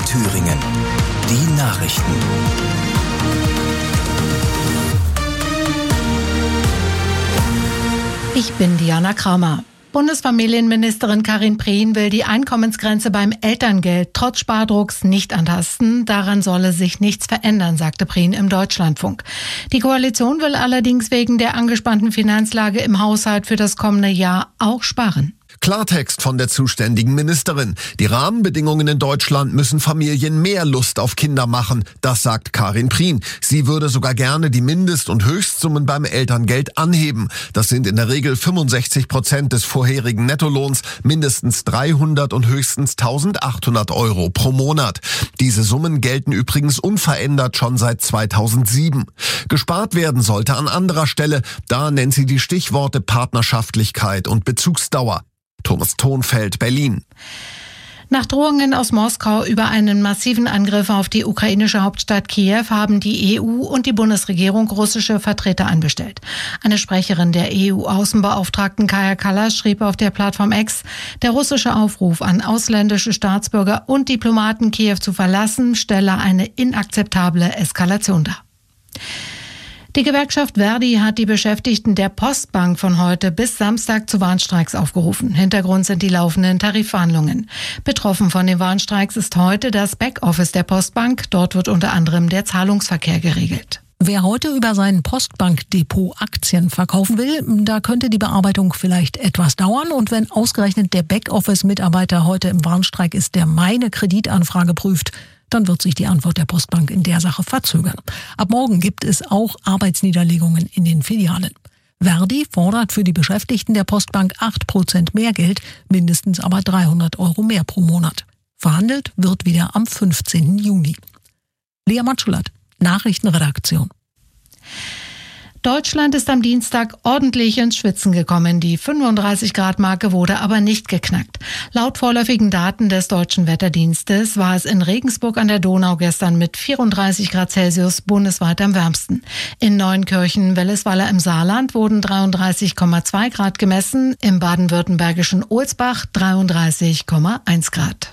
Thüringen. Die Nachrichten. Ich bin Diana Kramer. Bundesfamilienministerin Karin Prien will die Einkommensgrenze beim Elterngeld trotz Spardrucks nicht antasten. Daran solle sich nichts verändern, sagte Prien im Deutschlandfunk. Die Koalition will allerdings wegen der angespannten Finanzlage im Haushalt für das kommende Jahr auch sparen. Klartext von der zuständigen Ministerin. Die Rahmenbedingungen in Deutschland müssen Familien mehr Lust auf Kinder machen. Das sagt Karin Prien. Sie würde sogar gerne die Mindest- und Höchstsummen beim Elterngeld anheben. Das sind in der Regel 65% des vorherigen Nettolohns, mindestens 300 und höchstens 1.800 Euro pro Monat. Diese Summen gelten übrigens unverändert schon seit 2007. Gespart werden sollte an anderer Stelle. Da nennt sie die Stichworte Partnerschaftlichkeit und Bezugsdauer. Thomas Thonfeld, Berlin. Nach Drohungen aus Moskau über einen massiven Angriff auf die ukrainische Hauptstadt Kiew haben die EU und die Bundesregierung russische Vertreter anbestellt. Eine Sprecherin der EU-Außenbeauftragten Kaja Kallas schrieb auf der Plattform X, der russische Aufruf an ausländische Staatsbürger und Diplomaten, Kiew zu verlassen, stelle eine inakzeptable Eskalation dar. Die Gewerkschaft ver.di hat die Beschäftigten der Postbank von heute bis Samstag zu Warnstreiks aufgerufen. Hintergrund sind die laufenden Tarifverhandlungen. Betroffen von den Warnstreiks ist heute das Backoffice der Postbank. Dort wird unter anderem der Zahlungsverkehr geregelt. Wer heute über sein Postbankdepot Aktien verkaufen will, da könnte die Bearbeitung vielleicht etwas dauern. Und wenn ausgerechnet der Backoffice-Mitarbeiter heute im Warnstreik ist, der meine Kreditanfrage prüft, dann wird sich die Antwort der Postbank in der Sache verzögern. Ab morgen gibt es auch Arbeitsniederlegungen in den Filialen. ver.di fordert für die Beschäftigten der Postbank 8% mehr Geld, mindestens aber 300 Euro mehr pro Monat. Verhandelt wird wieder am 15. Juni. Lea Matschulat, Nachrichtenredaktion. Deutschland ist am Dienstag ordentlich ins Schwitzen gekommen. Die 35-Grad-Marke wurde aber nicht geknackt. Laut vorläufigen Daten des Deutschen Wetterdienstes war es in Regensburg an der Donau gestern mit 34 Grad Celsius bundesweit am wärmsten. In Neunkirchen-Wellesweiler im Saarland wurden 33,2 Grad gemessen, im baden-württembergischen Ohlsbach 33,1 Grad.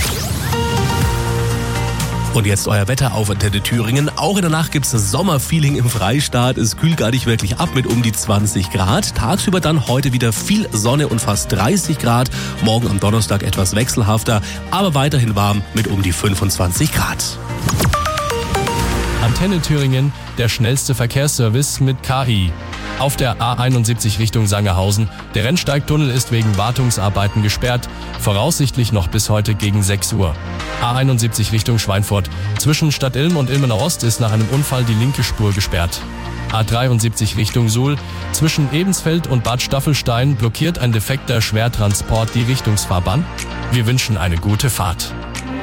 Und jetzt euer Wetter auf Antenne Thüringen. Auch in der Nacht gibt's das Sommerfeeling im Freistaat. Es kühlt gar nicht wirklich ab mit um die 20 Grad. Tagsüber dann heute wieder viel Sonne und fast 30 Grad. Morgen am Donnerstag etwas wechselhafter, aber weiterhin warm mit um die 25 Grad. Antenne Thüringen, der schnellste Verkehrsservice mit KI. Auf der A71 Richtung Sangerhausen. Der Rennsteigtunnel ist wegen Wartungsarbeiten gesperrt. Voraussichtlich noch bis heute gegen 6 Uhr. A71 Richtung Schweinfurt. Zwischen Stadt Ilm und Ilmenau Ost ist nach einem Unfall die linke Spur gesperrt. A73 Richtung Suhl. Zwischen Ebensfeld und Bad Staffelstein blockiert ein defekter Schwertransport die Richtungsfahrbahn. Wir wünschen eine gute Fahrt.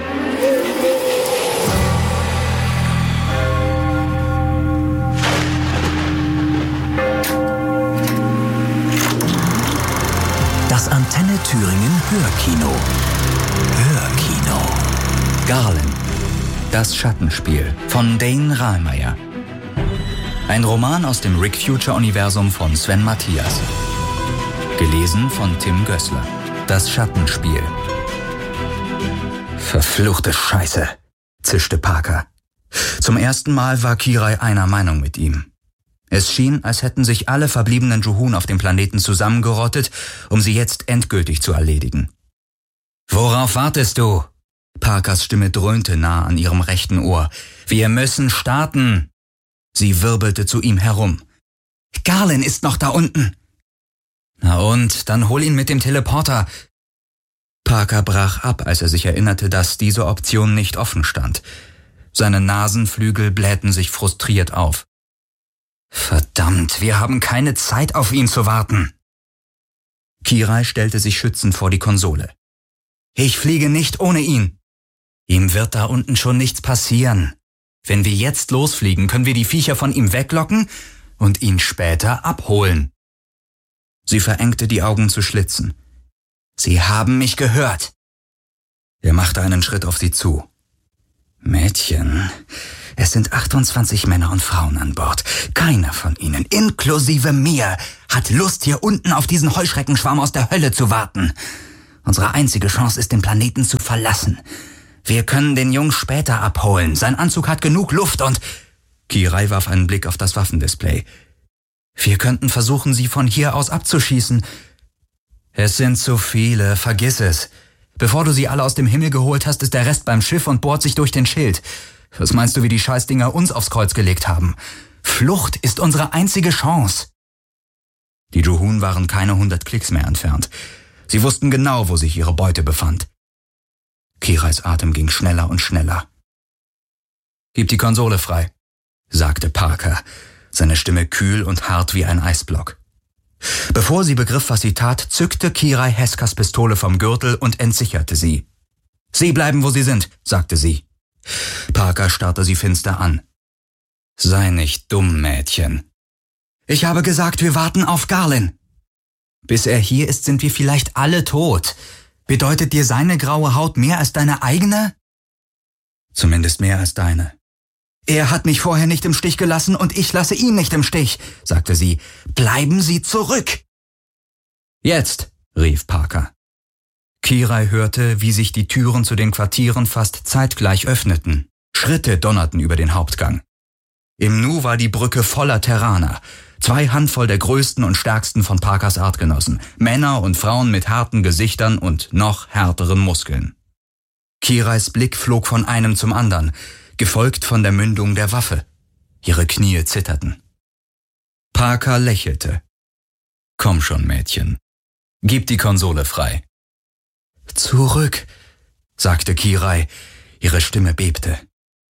Das Antenne Thüringen Hörkino. Hörkino. Garland. Das Schattenspiel von Dane Rahlmeier. Ein Roman aus dem Rick Future-Universum von Sven Matthias. Gelesen von Tim Gößler. Das Schattenspiel. Verfluchte Scheiße, zischte Parker. Zum ersten Mal war Kirai einer Meinung mit ihm. Es schien, als hätten sich alle verbliebenen Juhun auf dem Planeten zusammengerottet, um sie jetzt endgültig zu erledigen. »Worauf wartest du?« Parkers Stimme dröhnte nah an ihrem rechten Ohr. »Wir müssen starten!« Sie wirbelte zu ihm herum. »Garland ist noch da unten!« »Na und, dann hol ihn mit dem Teleporter!« Parker brach ab, als er sich erinnerte, dass diese Option nicht offen stand. Seine Nasenflügel blähten sich frustriert auf. »Verdammt, wir haben keine Zeit, auf ihn zu warten!« Kirai stellte sich schützend vor die Konsole. »Ich fliege nicht ohne ihn. Ihm wird da unten schon nichts passieren. Wenn wir jetzt losfliegen, können wir die Viecher von ihm weglocken und ihn später abholen.« Sie verengte die Augen zu Schlitzen. »Sie haben mich gehört!« Er machte einen Schritt auf sie zu. »Mädchen, es sind 28 Männer und Frauen an Bord. Keiner von ihnen, inklusive mir, hat Lust, hier unten auf diesen Heuschreckenschwarm aus der Hölle zu warten. Unsere einzige Chance ist, den Planeten zu verlassen. Wir können den Jungen später abholen. Sein Anzug hat genug Luft und... Kirai warf einen Blick auf das Waffendisplay. Wir könnten versuchen, sie von hier aus abzuschießen. Es sind zu viele, vergiss es. Bevor du sie alle aus dem Himmel geholt hast, ist der Rest beim Schiff und bohrt sich durch den Schild. Was meinst du, wie die Scheißdinger uns aufs Kreuz gelegt haben? Flucht ist unsere einzige Chance. Die Juhun waren keine 100 Klicks mehr entfernt. Sie wussten genau, wo sich ihre Beute befand. Kirais Atem ging schneller und schneller. »Gib die Konsole frei«, sagte Parker, seine Stimme kühl und hart wie ein Eisblock. Bevor sie begriff, was sie tat, zückte Kirai Heskas Pistole vom Gürtel und entsicherte sie. »Sie bleiben, wo Sie sind«, sagte sie. Parker starrte sie finster an. »Sei nicht dumm, Mädchen. Ich habe gesagt, wir warten auf Garlin. Bis er hier ist, sind wir vielleicht alle tot. Bedeutet dir seine graue Haut mehr als deine eigene?« »Zumindest mehr als deine.« »Er hat mich vorher nicht im Stich gelassen und ich lasse ihn nicht im Stich«, sagte sie. »Bleiben Sie zurück!« »Jetzt«, rief Parker. Kirai hörte, wie sich die Türen zu den Quartieren fast zeitgleich öffneten. Schritte donnerten über den Hauptgang. Im Nu war die Brücke voller Terraner. 2 Handvoll der größten und stärksten von Parkers Artgenossen. Männer und Frauen mit harten Gesichtern und noch härteren Muskeln. Kirais Blick flog von einem zum anderen, gefolgt von der Mündung der Waffe. Ihre Knie zitterten. Parker lächelte. »Komm schon, Mädchen. Gib die Konsole frei.« »Zurück«, sagte Kirai. Ihre Stimme bebte.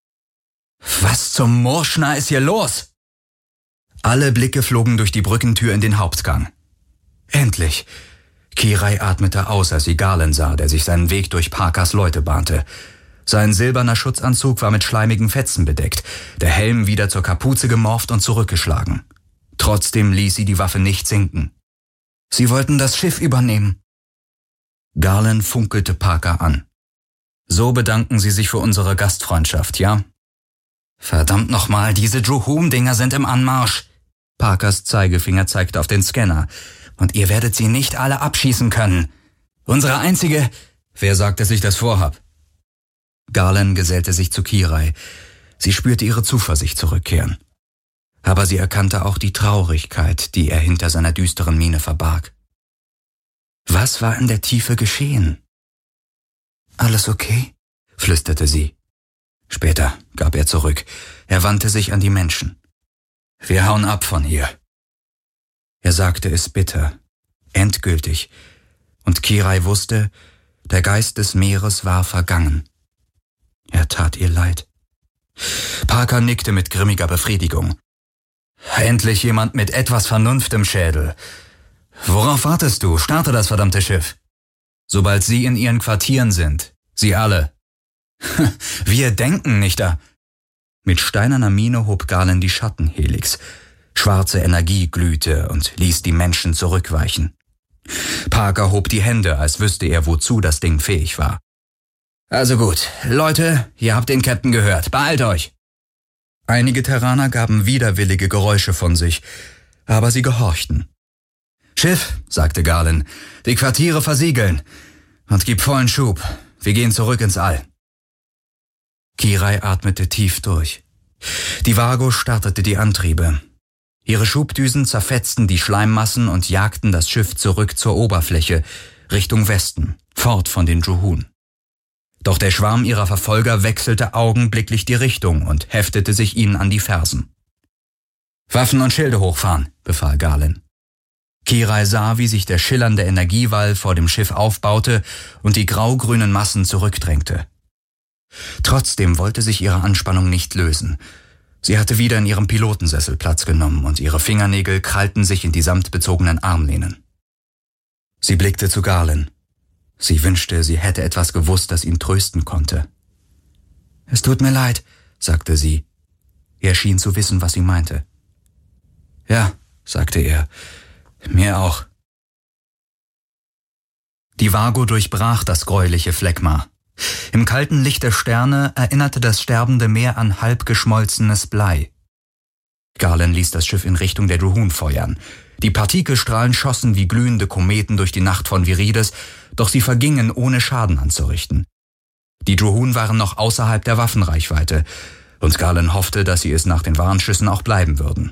»Was zum Murschner ist hier los?« Alle Blicke flogen durch die Brückentür in den Hauptgang. Endlich! Kirai atmete aus, als sie Garlin sah, der sich seinen Weg durch Parkers Leute bahnte. Sein silberner Schutzanzug war mit schleimigen Fetzen bedeckt, der Helm wieder zur Kapuze gemorft und zurückgeschlagen. Trotzdem ließ sie die Waffe nicht sinken. »Sie wollten das Schiff übernehmen.« Garlin funkelte Parker an. »So bedanken Sie sich für unsere Gastfreundschaft, ja?« »Verdammt nochmal, diese Juhun-Dinger sind im Anmarsch!« Parkers Zeigefinger zeigte auf den Scanner. »Und ihr werdet sie nicht alle abschießen können. Unsere einzige...« »Wer sagt, dass ich das vorhab?« Garlin gesellte sich zu Kirai. Sie spürte ihre Zuversicht zurückkehren. Aber sie erkannte auch die Traurigkeit, die er hinter seiner düsteren Miene verbarg. Was war in der Tiefe geschehen? »Alles okay?«, flüsterte sie. Später, gab er zurück. Er wandte sich an die Menschen. »Wir hauen ab von hier.« Er sagte es bitter, endgültig, und Kirai wusste, der Geist des Meeres war vergangen. Er tat ihr leid. Parker nickte mit grimmiger Befriedigung. »Endlich jemand mit etwas Vernunft im Schädel. Worauf wartest du? Starte das verdammte Schiff. Sobald Sie in Ihren Quartieren sind. Sie alle.« »Wir denken nicht da.« Mit steinerner Miene hob Garlin die Schattenhelix. Schwarze Energie glühte und ließ die Menschen zurückweichen. Parker hob die Hände, als wüsste er, wozu das Ding fähig war. »Also gut, Leute, ihr habt den Captain gehört. Beeilt euch!« Einige Terraner gaben widerwillige Geräusche von sich, aber sie gehorchten. »Schiff«, sagte Garlin, »die Quartiere versiegeln und gib vollen Schub. Wir gehen zurück ins All.« Kirai atmete tief durch. Die Vago startete die Antriebe. Ihre Schubdüsen zerfetzten die Schleimmassen und jagten das Schiff zurück zur Oberfläche, Richtung Westen, fort von den Juhun. Doch der Schwarm ihrer Verfolger wechselte augenblicklich die Richtung und heftete sich ihnen an die Fersen. »Waffen und Schilde hochfahren«, befahl Garlin. Kirai sah, wie sich der schillernde Energiewall vor dem Schiff aufbaute und die graugrünen Massen zurückdrängte. Trotzdem wollte sich ihre Anspannung nicht lösen. Sie hatte wieder in ihrem Pilotensessel Platz genommen und ihre Fingernägel krallten sich in die samtbezogenen Armlehnen. Sie blickte zu Garlin. Sie wünschte, sie hätte etwas gewusst, das ihn trösten konnte. »Es tut mir leid«, sagte sie. Er schien zu wissen, was sie meinte. »Ja«, sagte er, »mir auch.« Die Vago durchbrach das gräuliche Phlegma. Im kalten Licht der Sterne erinnerte das sterbende Meer an halb geschmolzenes Blei. Garlin ließ das Schiff in Richtung der Juhun feuern. Die Partikelstrahlen schossen wie glühende Kometen durch die Nacht von Virides, doch sie vergingen, ohne Schaden anzurichten. Die Johun waren noch außerhalb der Waffenreichweite, und Garland hoffte, dass sie es nach den Warnschüssen auch bleiben würden.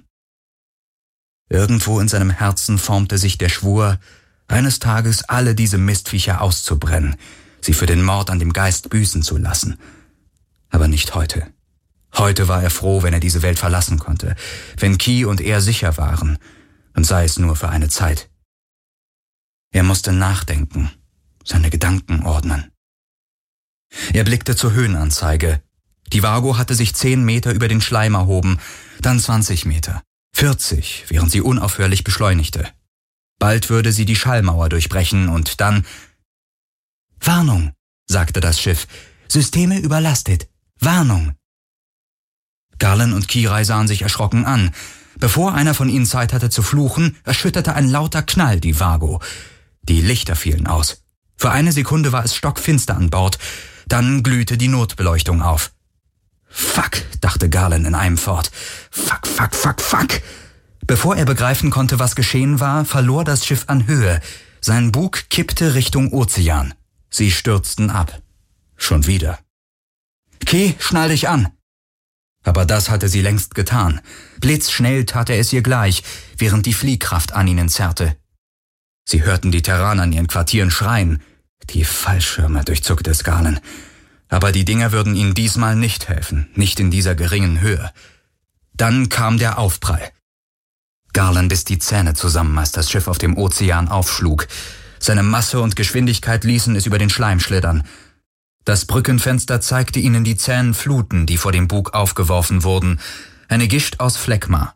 Irgendwo in seinem Herzen formte sich der Schwur, eines Tages alle diese Mistviecher auszubrennen, sie für den Mord an dem Geist büßen zu lassen. Aber nicht heute. Heute war er froh, wenn er diese Welt verlassen konnte, wenn Ki und er sicher waren, und sei es nur für eine Zeit. Er musste nachdenken, seine Gedanken ordnen. Er blickte zur Höhenanzeige. Die Vago hatte sich 10 Meter über den Schleim erhoben, dann 20 Meter, 40, während sie unaufhörlich beschleunigte. Bald würde sie die Schallmauer durchbrechen und dann... »Warnung«, sagte das Schiff. »Systeme überlastet. Warnung.« Garland und Kirai sahen sich erschrocken an. Bevor einer von ihnen Zeit hatte zu fluchen, erschütterte ein lauter Knall die Vago. Die Lichter fielen aus. Für eine Sekunde war es stockfinster an Bord. Dann glühte die Notbeleuchtung auf. »Fuck«, dachte Garland in einem fort. »Fuck, fuck, fuck, fuck!« Bevor er begreifen konnte, was geschehen war, verlor das Schiff an Höhe. Sein Bug kippte Richtung Ozean. Sie stürzten ab. Schon wieder. »Ki, schnall dich an!« Aber das hatte sie längst getan. Blitzschnell tat er es ihr gleich, während die Fliehkraft an ihnen zerrte. Sie hörten die Terraner in ihren Quartieren schreien. Die Fallschirme, durchzuckte es Garland. Aber die Dinger würden ihnen diesmal nicht helfen, nicht in dieser geringen Höhe. Dann kam der Aufprall. Garland biss die Zähne zusammen, als das Schiff auf dem Ozean aufschlug. Seine Masse und Geschwindigkeit ließen es über den Schleim schlittern. Das Brückenfenster zeigte ihnen die zähen Fluten, die vor dem Bug aufgeworfen wurden, eine Gischt aus Phlegma.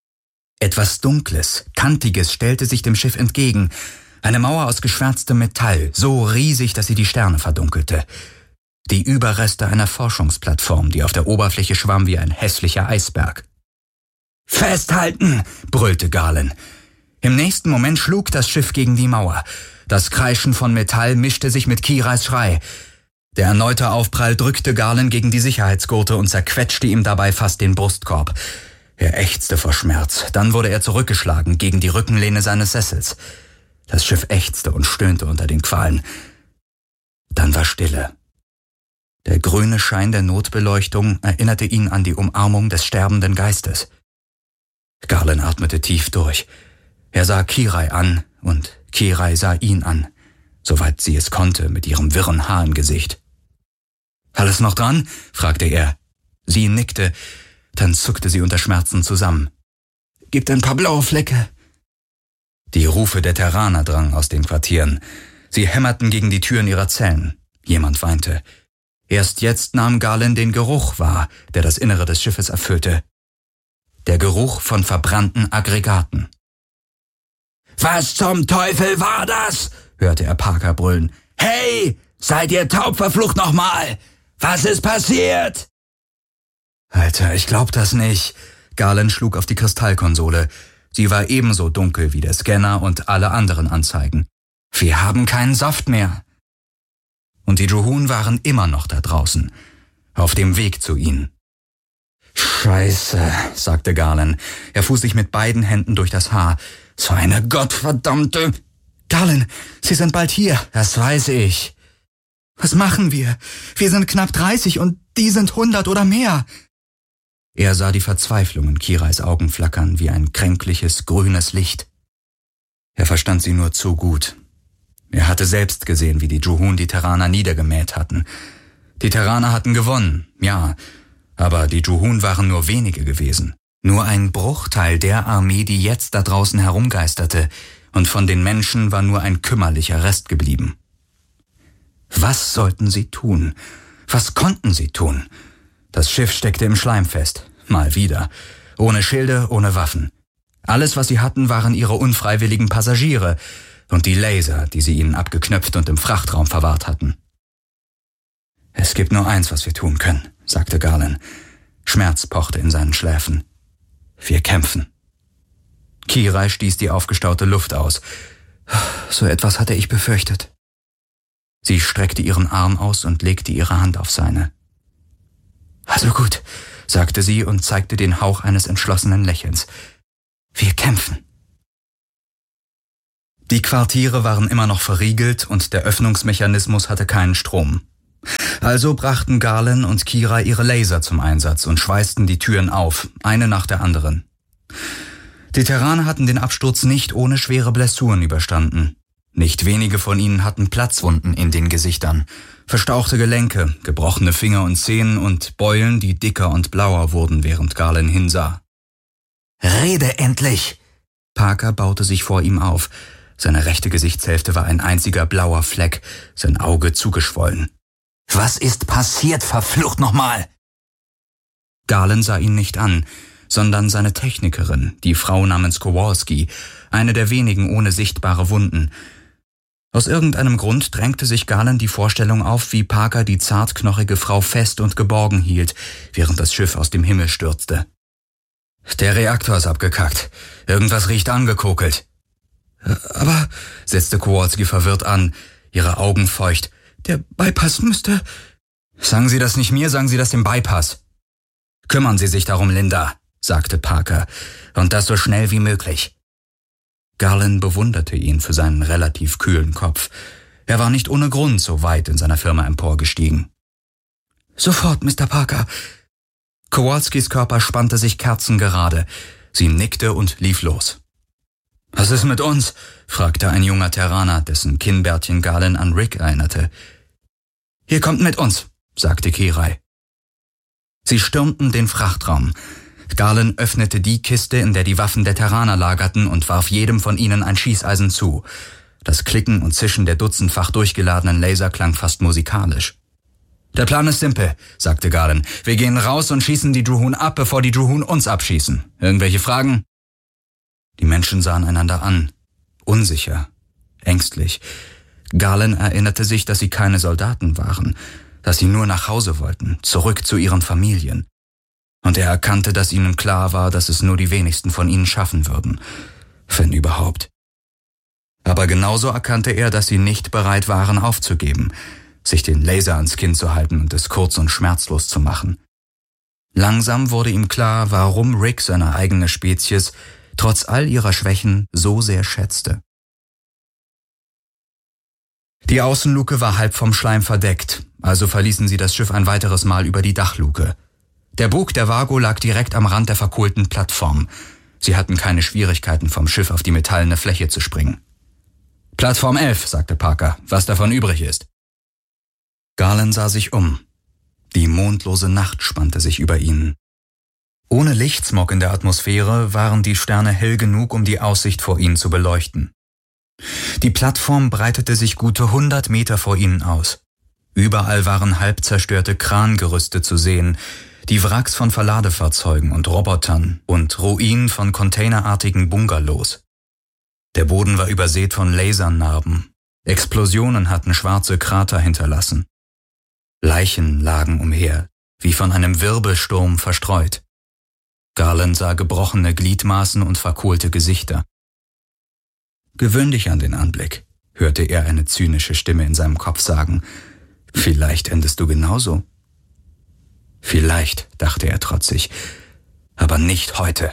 Etwas Dunkles, Kantiges stellte sich dem Schiff entgegen, eine Mauer aus geschwärztem Metall, so riesig, dass sie die Sterne verdunkelte. Die Überreste einer Forschungsplattform, die auf der Oberfläche schwamm wie ein hässlicher Eisberg. »Festhalten«, brüllte Garland. Im nächsten Moment schlug das Schiff gegen die Mauer. Das Kreischen von Metall mischte sich mit Kirais Schrei. Der erneute Aufprall drückte Garland gegen die Sicherheitsgurte und zerquetschte ihm dabei fast den Brustkorb. Er ächzte vor Schmerz. Dann wurde er zurückgeschlagen gegen die Rückenlehne seines Sessels. Das Schiff ächzte und stöhnte unter den Qualen. Dann war Stille. Der grüne Schein der Notbeleuchtung erinnerte ihn an die Umarmung des sterbenden Geistes. Garland atmete tief durch. Er sah Kirai an und Kirai sah ihn an, soweit sie es konnte, mit ihrem wirren Haar im Gesicht. »Alles noch dran?« fragte er. Sie nickte, dann zuckte sie unter Schmerzen zusammen. »Gibt ein paar blaue Flecke.« Die Rufe der Terraner drangen aus den Quartieren. Sie hämmerten gegen die Türen ihrer Zellen. Jemand weinte. Erst jetzt nahm Garland den Geruch wahr, der das Innere des Schiffes erfüllte. Der Geruch von verbrannten Aggregaten. »Was zum Teufel war das?« hörte er Parker brüllen. »Hey, seid ihr taub, verflucht nochmal! Was ist passiert?« »Alter, ich glaub das nicht.« Garland schlug auf die Kristallkonsole. Sie war ebenso dunkel wie der Scanner und alle anderen Anzeigen. »Wir haben keinen Saft mehr.« Und die Johun waren immer noch da draußen, auf dem Weg zu ihnen. »Scheiße«, sagte Garland. Er fuhr sich mit beiden Händen durch das Haar. »So eine gottverdammte...« »Garland, Sie sind bald hier.« »Das weiß ich.« »Was machen wir? Wir sind knapp 30 und die sind 100 oder mehr.« Er sah die Verzweiflung in Kirais Augen flackern wie ein kränkliches, grünes Licht. Er verstand sie nur zu gut. Er hatte selbst gesehen, wie die Johun die Terraner niedergemäht hatten. Die Terraner hatten gewonnen, ja, aber die Johun waren nur wenige gewesen. Nur ein Bruchteil der Armee, die jetzt da draußen herumgeisterte, und von den Menschen war nur ein kümmerlicher Rest geblieben. Was sollten sie tun? Was konnten sie tun? Das Schiff steckte im Schleim fest, mal wieder, ohne Schilde, ohne Waffen. Alles, was sie hatten, waren ihre unfreiwilligen Passagiere und die Laser, die sie ihnen abgeknöpft und im Frachtraum verwahrt hatten. »Es gibt nur eins, was wir tun können«, sagte Garland. Schmerz pochte in seinen Schläfen. »Wir kämpfen.« Kirai stieß die aufgestaute Luft aus. So etwas hatte ich befürchtet. Sie streckte ihren Arm aus und legte ihre Hand auf seine. »Also gut«, sagte sie und zeigte den Hauch eines entschlossenen Lächelns. »Wir kämpfen.« Die Quartiere waren immer noch verriegelt und der Öffnungsmechanismus hatte keinen Strom. Also brachten Garland und Kira ihre Laser zum Einsatz und schweißten die Türen auf, eine nach der anderen. Die Terraner hatten den Absturz nicht ohne schwere Blessuren überstanden. Nicht wenige von ihnen hatten Platzwunden in den Gesichtern, verstauchte Gelenke, gebrochene Finger und Zehen und Beulen, die dicker und blauer wurden, während Garland hinsah. »Rede endlich!« Parker baute sich vor ihm auf. Seine rechte Gesichtshälfte war ein einziger blauer Fleck, sein Auge zugeschwollen. »Was ist passiert, verflucht nochmal?« Garland sah ihn nicht an, sondern seine Technikerin, die Frau namens Kowalski, eine der wenigen ohne sichtbare Wunden. Aus irgendeinem Grund drängte sich Garland die Vorstellung auf, wie Parker die zartknochige Frau fest und geborgen hielt, während das Schiff aus dem Himmel stürzte. »Der Reaktor ist abgekackt. Irgendwas riecht angekokelt.« »Aber«, setzte Kowalski verwirrt an, ihre Augen feucht, »der Bypass müsste...« »Sagen Sie das nicht mir, sagen Sie das dem Bypass.« »Kümmern Sie sich darum, Linda«, sagte Parker, »und das so schnell wie möglich.« Garland bewunderte ihn für seinen relativ kühlen Kopf. Er war nicht ohne Grund so weit in seiner Firma emporgestiegen. »Sofort, Mr. Parker.« Kowalskis Körper spannte sich kerzengerade. Sie nickte und lief los. »Was ist mit uns?« fragte ein junger Terraner, dessen Kinnbärtchen Garland an Rick erinnerte. »Ihr kommt mit uns«, sagte Kirai. Sie stürmten den Frachtraum. Garland öffnete die Kiste, in der die Waffen der Terraner lagerten, und warf jedem von ihnen ein Schießeisen zu. Das Klicken und Zischen der dutzendfach durchgeladenen Laser klang fast musikalisch. »Der Plan ist simpel«, sagte Garland. »Wir gehen raus und schießen die Druhun ab, bevor die Druhun uns abschießen. Irgendwelche Fragen?« Die Menschen sahen einander an. Unsicher, ängstlich. Garland erinnerte sich, dass sie keine Soldaten waren, dass sie nur nach Hause wollten, zurück zu ihren Familien. Und er erkannte, dass ihnen klar war, dass es nur die wenigsten von ihnen schaffen würden, wenn überhaupt. Aber genauso erkannte er, dass sie nicht bereit waren aufzugeben, sich den Laser ans Kinn zu halten und es kurz und schmerzlos zu machen. Langsam wurde ihm klar, warum Rick seine eigene Spezies trotz all ihrer Schwächen so sehr schätzte. Die Außenluke war halb vom Schleim verdeckt, also verließen sie das Schiff ein weiteres Mal über die Dachluke. Der Bug der Vago lag direkt am Rand der verkohlten Plattform. Sie hatten keine Schwierigkeiten, vom Schiff auf die metallene Fläche zu springen. »Plattform 11«, sagte Parker, »was davon übrig ist.« Garland sah sich um. Die mondlose Nacht spannte sich über ihnen. Ohne Lichtsmog in der Atmosphäre waren die Sterne hell genug, um die Aussicht vor ihnen zu beleuchten. Die Plattform breitete sich gute 100 Meter vor ihnen aus. Überall waren halb zerstörte Krangerüste zu sehen, die Wracks von Verladefahrzeugen und Robotern und Ruinen von containerartigen Bungalows. Der Boden war übersät von Lasernarben. Explosionen hatten schwarze Krater hinterlassen. Leichen lagen umher, wie von einem Wirbelsturm verstreut. Garland sah gebrochene Gliedmaßen und verkohlte Gesichter. »Gewöhn dich an den Anblick«, hörte er eine zynische Stimme in seinem Kopf sagen. »Vielleicht endest du genauso.« »Vielleicht«, dachte er trotzig, »aber nicht heute.«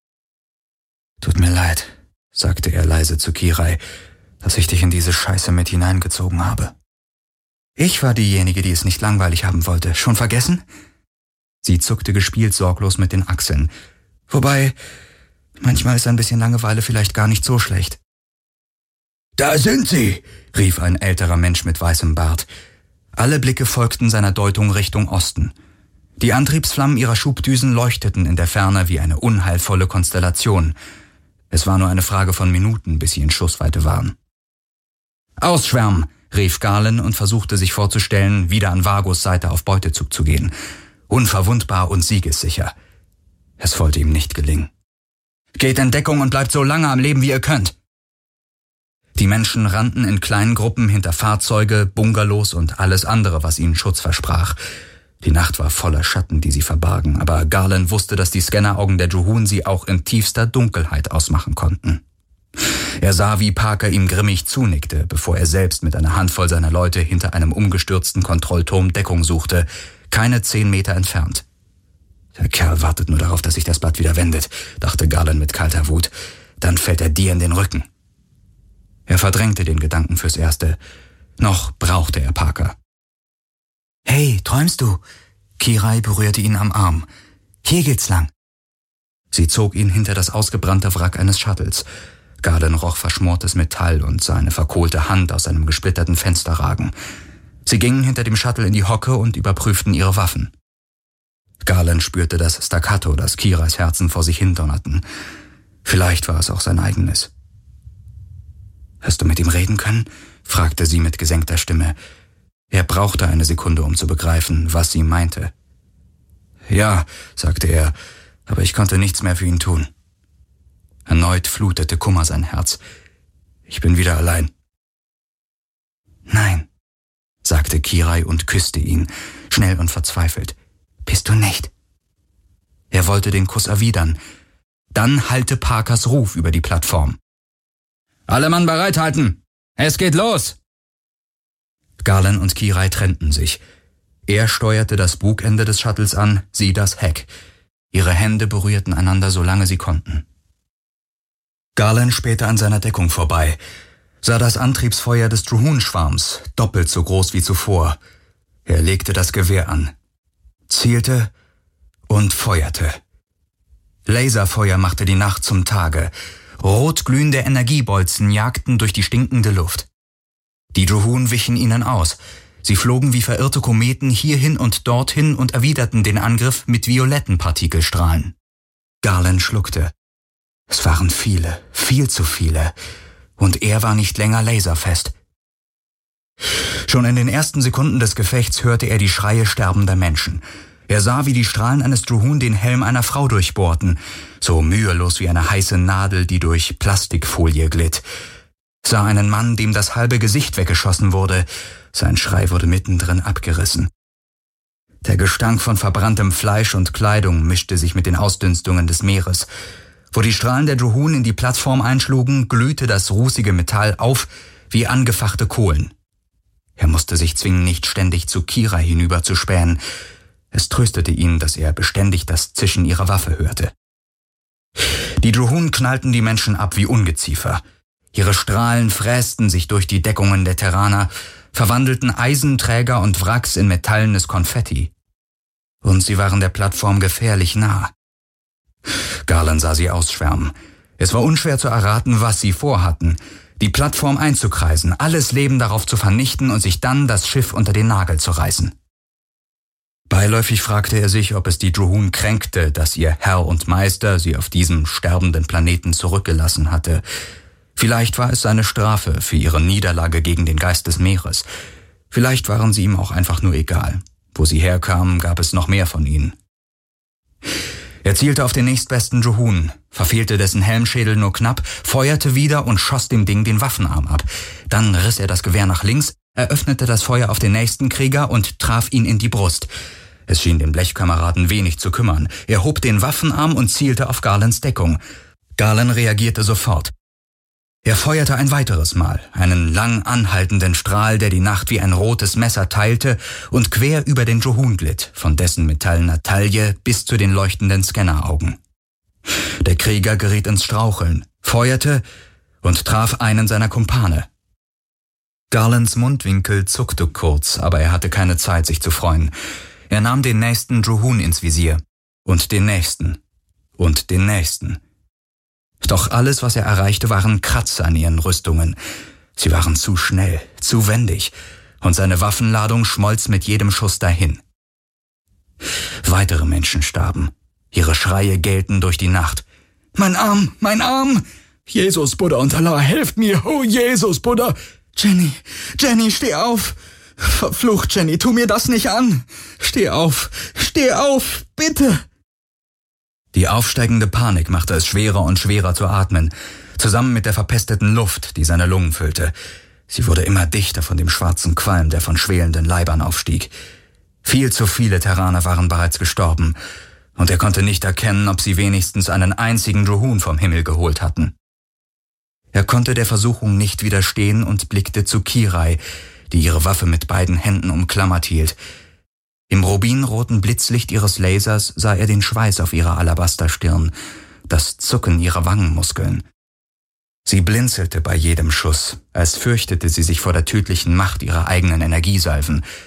»Tut mir leid«, sagte er leise zu Kirai, »dass ich dich in diese Scheiße mit hineingezogen habe.« »Ich war diejenige, die es nicht langweilig haben wollte. Schon vergessen?« Sie zuckte gespielt sorglos mit den Achseln. »Wobei, manchmal ist ein bisschen Langeweile vielleicht gar nicht so schlecht.« »Da sind sie«, rief ein älterer Mensch mit weißem Bart. Alle Blicke folgten seiner Deutung Richtung Osten. Die Antriebsflammen ihrer Schubdüsen leuchteten in der Ferne wie eine unheilvolle Konstellation. Es war nur eine Frage von Minuten, bis sie in Schussweite waren. »Ausschwärmen«, rief Garland und versuchte sich vorzustellen, wieder an Vagos Seite auf Beutezug zu gehen. Unverwundbar und siegessicher. Es wollte ihm nicht gelingen. »Geht in Deckung und bleibt so lange am Leben, wie ihr könnt.« Die Menschen rannten in kleinen Gruppen hinter Fahrzeuge, Bungalows und alles andere, was ihnen Schutz versprach. Die Nacht war voller Schatten, die sie verbargen, aber Garland wusste, dass die Scanneraugen der Druhun sie auch in tiefster Dunkelheit ausmachen konnten. Er sah, wie Parker ihm grimmig zunickte, bevor er selbst mit einer Handvoll seiner Leute hinter einem umgestürzten Kontrollturm Deckung suchte, keine 10 Meter entfernt. »Der Kerl wartet nur darauf, dass sich das Blatt wieder wendet«, dachte Garland mit kalter Wut. »Dann fällt er dir in den Rücken.« Er verdrängte den Gedanken fürs Erste. Noch brauchte er Parker. Hey, träumst du? Kirai berührte ihn am Arm. Hier geht's lang. Sie zog ihn hinter das ausgebrannte Wrack eines Shuttles. Galen roch verschmortes Metall und sah eine verkohlte Hand aus einem gesplitterten Fenster ragen. Sie gingen hinter dem Shuttle in die Hocke und überprüften ihre Waffen. Galen spürte das Staccato, das Kirais Herzen vor sich hindonnerten. Vielleicht war es auch sein eigenes. »Hast du mit ihm reden können?« fragte sie mit gesenkter Stimme. Er brauchte eine Sekunde, um zu begreifen, was sie meinte. »Ja«, sagte er, aber ich konnte nichts mehr für ihn tun. Erneut flutete Kummer sein Herz. »Ich bin wieder allein.« »Nein«, sagte Kirai und küsste ihn, schnell und verzweifelt. »Bist du nicht?« Er wollte den Kuss erwidern. Dann hallte Parkers Ruf über die Plattform. »Alle Mann bereithalten! Es geht los!« Galen und Kirai trennten sich. Er steuerte das Bugende des Shuttles an, sie das Heck. Ihre Hände berührten einander, solange sie konnten. Galen spähte an seiner Deckung vorbei, sah das Antriebsfeuer des Drohoon-Schwarms, doppelt so groß wie zuvor. Er legte das Gewehr an, zielte und feuerte. Laserfeuer machte die Nacht zum Tage. Rotglühende Energiebolzen jagten durch die stinkende Luft. Die Drohoon wichen ihnen aus. Sie flogen wie verirrte Kometen hierhin und dorthin und erwiderten den Angriff mit violetten Partikelstrahlen. Galen schluckte. Es waren viele, viel zu viele. Und er war nicht länger laserfest. Schon in den ersten Sekunden des Gefechts hörte er die Schreie sterbender Menschen. Er sah, wie die Strahlen eines Drohoon den Helm einer Frau durchbohrten, so mühelos wie eine heiße Nadel, die durch Plastikfolie glitt. Sah einen Mann, dem das halbe Gesicht weggeschossen wurde. Sein Schrei wurde mittendrin abgerissen. Der Gestank von verbranntem Fleisch und Kleidung mischte sich mit den Ausdünstungen des Meeres. Wo die Strahlen der Drohoon in die Plattform einschlugen, glühte das rußige Metall auf wie angefachte Kohlen. Er musste sich zwingen, nicht ständig zu Kirai hinüberzuspähen. Es tröstete ihn, dass er beständig das Zischen ihrer Waffe hörte. Die Drohoon knallten die Menschen ab wie Ungeziefer. Ihre Strahlen frästen sich durch die Deckungen der Terraner, verwandelten Eisenträger und Wracks in metallenes Konfetti. Und sie waren der Plattform gefährlich nah. Galen sah sie ausschwärmen. Es war unschwer zu erraten, was sie vorhatten. Die Plattform einzukreisen, alles Leben darauf zu vernichten und sich dann das Schiff unter den Nagel zu reißen. Beiläufig fragte er sich, ob es die Drohoon kränkte, dass ihr Herr und Meister sie auf diesem sterbenden Planeten zurückgelassen hatte. Vielleicht war es seine Strafe für ihre Niederlage gegen den Geist des Meeres. Vielleicht waren sie ihm auch einfach nur egal. Wo sie herkamen, gab es noch mehr von ihnen. Er zielte auf den nächstbesten Drohoon, verfehlte dessen Helmschädel nur knapp, feuerte wieder und schoss dem Ding den Waffenarm ab. Dann riss er das Gewehr nach links, eröffnete das Feuer auf den nächsten Krieger und traf ihn in die Brust. Es schien den Blechkameraden wenig zu kümmern. Er hob den Waffenarm und zielte auf Galens Deckung. Galen reagierte sofort. Er feuerte ein weiteres Mal, einen lang anhaltenden Strahl, der die Nacht wie ein rotes Messer teilte und quer über den Drohoon glitt, von dessen metallener Taille bis zu den leuchtenden Scanneraugen. Der Krieger geriet ins Straucheln, feuerte und traf einen seiner Kumpane. Galens Mundwinkel zuckte kurz, aber er hatte keine Zeit, sich zu freuen. Er nahm den nächsten Drohoon ins Visier und den nächsten und den nächsten. Doch alles, was er erreichte, waren Kratzer an ihren Rüstungen. Sie waren zu schnell, zu wendig, und seine Waffenladung schmolz mit jedem Schuss dahin. Weitere Menschen starben. Ihre Schreie gellten durch die Nacht. »Mein Arm, mein Arm! Jesus, Buddha und Allah, helft mir! Oh, Jesus, Buddha! Jenny, steh auf! Verflucht, Jenny, tu mir das nicht an! Steh auf, bitte!« Die aufsteigende Panik machte es schwerer und schwerer zu atmen, zusammen mit der verpesteten Luft, die seine Lungen füllte. Sie wurde immer dichter von dem schwarzen Qualm, der von schwelenden Leibern aufstieg. Viel zu viele Terraner waren bereits gestorben, und er konnte nicht erkennen, ob sie wenigstens einen einzigen Drohoon vom Himmel geholt hatten. Er konnte der Versuchung nicht widerstehen und blickte zu Kirai, die ihre Waffe mit beiden Händen umklammert hielt. Im rubinroten Blitzlicht ihres Lasers sah er den Schweiß auf ihrer Alabasterstirn, das Zucken ihrer Wangenmuskeln. Sie blinzelte bei jedem Schuss, als fürchtete sie sich vor der tödlichen Macht ihrer eigenen Energiesalven.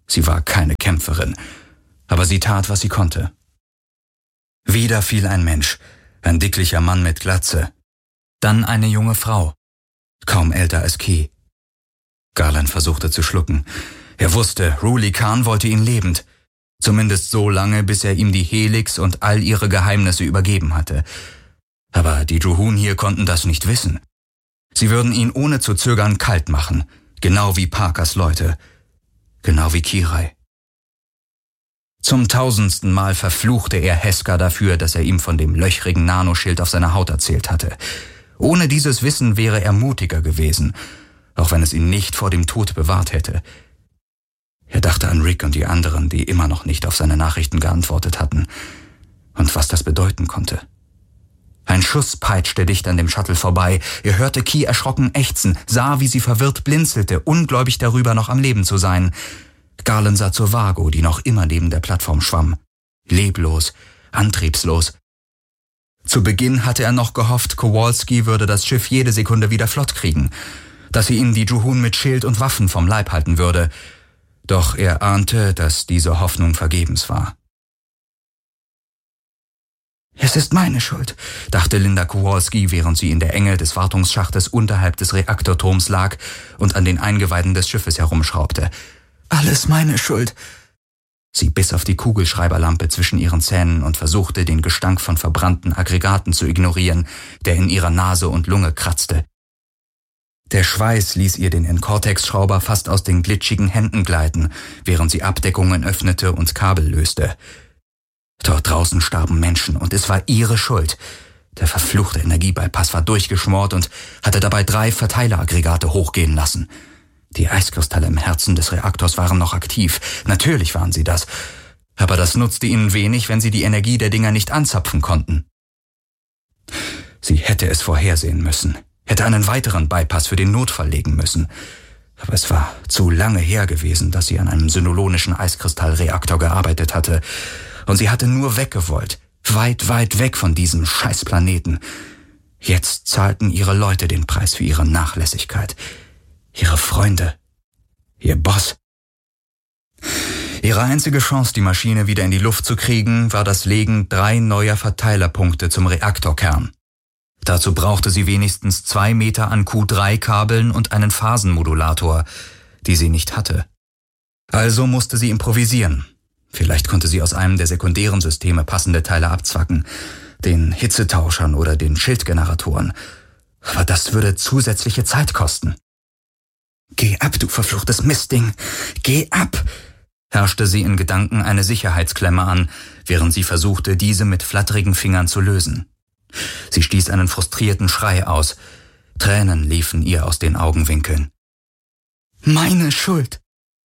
Sie war keine Kämpferin, aber sie tat, was sie konnte. Wieder fiel ein Mensch, ein dicklicher Mann mit Glatze. Dann eine junge Frau, kaum älter als Key. Garland versuchte zu schlucken. Er wusste, Ruli Khan wollte ihn lebend. Zumindest so lange, bis er ihm die Helix und all ihre Geheimnisse übergeben hatte. Aber die Juhun hier konnten das nicht wissen. Sie würden ihn ohne zu zögern kalt machen, genau wie Parkers Leute, genau wie Kirai. Zum 1000. Mal verfluchte er Heska dafür, dass er ihm von dem löchrigen Nanoschild auf seiner Haut erzählt hatte. Ohne dieses Wissen wäre er mutiger gewesen, auch wenn es ihn nicht vor dem Tod bewahrt hätte. Er dachte an Rick und die anderen, die immer noch nicht auf seine Nachrichten geantwortet hatten, und was das bedeuten konnte. Ein Schuss peitschte dicht an dem Shuttle vorbei. Er hörte Key erschrocken ächzen, sah, wie sie verwirrt blinzelte, ungläubig darüber, noch am Leben zu sein. Garland sah zur Vago, die noch immer neben der Plattform schwamm. Leblos, antriebslos. Zu Beginn hatte er noch gehofft, Kowalski würde das Schiff jede Sekunde wieder flott kriegen, dass sie ihnen die Juhun mit Schild und Waffen vom Leib halten würde. Doch er ahnte, dass diese Hoffnung vergebens war. »Es ist meine Schuld«, dachte Linda Kowalski, während sie in der Enge des Wartungsschachtes unterhalb des Reaktorturms lag und an den Eingeweiden des Schiffes herumschraubte. »Alles meine Schuld.« Sie biss auf die Kugelschreiberlampe zwischen ihren Zähnen und versuchte, den Gestank von verbrannten Aggregaten zu ignorieren, der in ihrer Nase und Lunge kratzte. Der Schweiß ließ ihr den Encortex-Schrauber fast aus den glitschigen Händen gleiten, während sie Abdeckungen öffnete und Kabel löste. Dort draußen starben Menschen und es war ihre Schuld. Der verfluchte Energiebypass war durchgeschmort und hatte dabei 3 Verteileraggregate hochgehen lassen. Die Eiskristalle im Herzen des Reaktors waren noch aktiv. Natürlich waren sie das. Aber das nutzte ihnen wenig, wenn sie die Energie der Dinger nicht anzapfen konnten. Sie hätte es vorhersehen müssen, hätte einen weiteren Bypass für den Notfall legen müssen. Aber es war zu lange her gewesen, dass sie an einem synolonischen Eiskristallreaktor gearbeitet hatte. Und sie hatte nur weggewollt, weit, weit weg von diesem Scheißplaneten. Jetzt zahlten ihre Leute den Preis für ihre Nachlässigkeit. Ihre Freunde. Ihr Boss. Ihre einzige Chance, die Maschine wieder in die Luft zu kriegen, war das Legen 3 neuer Verteilerpunkte zum Reaktorkern. Dazu brauchte sie wenigstens 2 Meter an Q3-Kabeln und einen Phasenmodulator, die sie nicht hatte. Also musste sie improvisieren. Vielleicht konnte sie aus einem der sekundären Systeme passende Teile abzwacken, den Hitzetauschern oder den Schildgeneratoren. Aber das würde zusätzliche Zeit kosten. »Geh ab, du verfluchtes Mistding! Geh ab!« herrschte sie in Gedanken eine Sicherheitsklemme an, während sie versuchte, diese mit flatterigen Fingern zu lösen. Sie stieß einen frustrierten Schrei aus. Tränen liefen ihr aus den Augenwinkeln. »Meine Schuld!«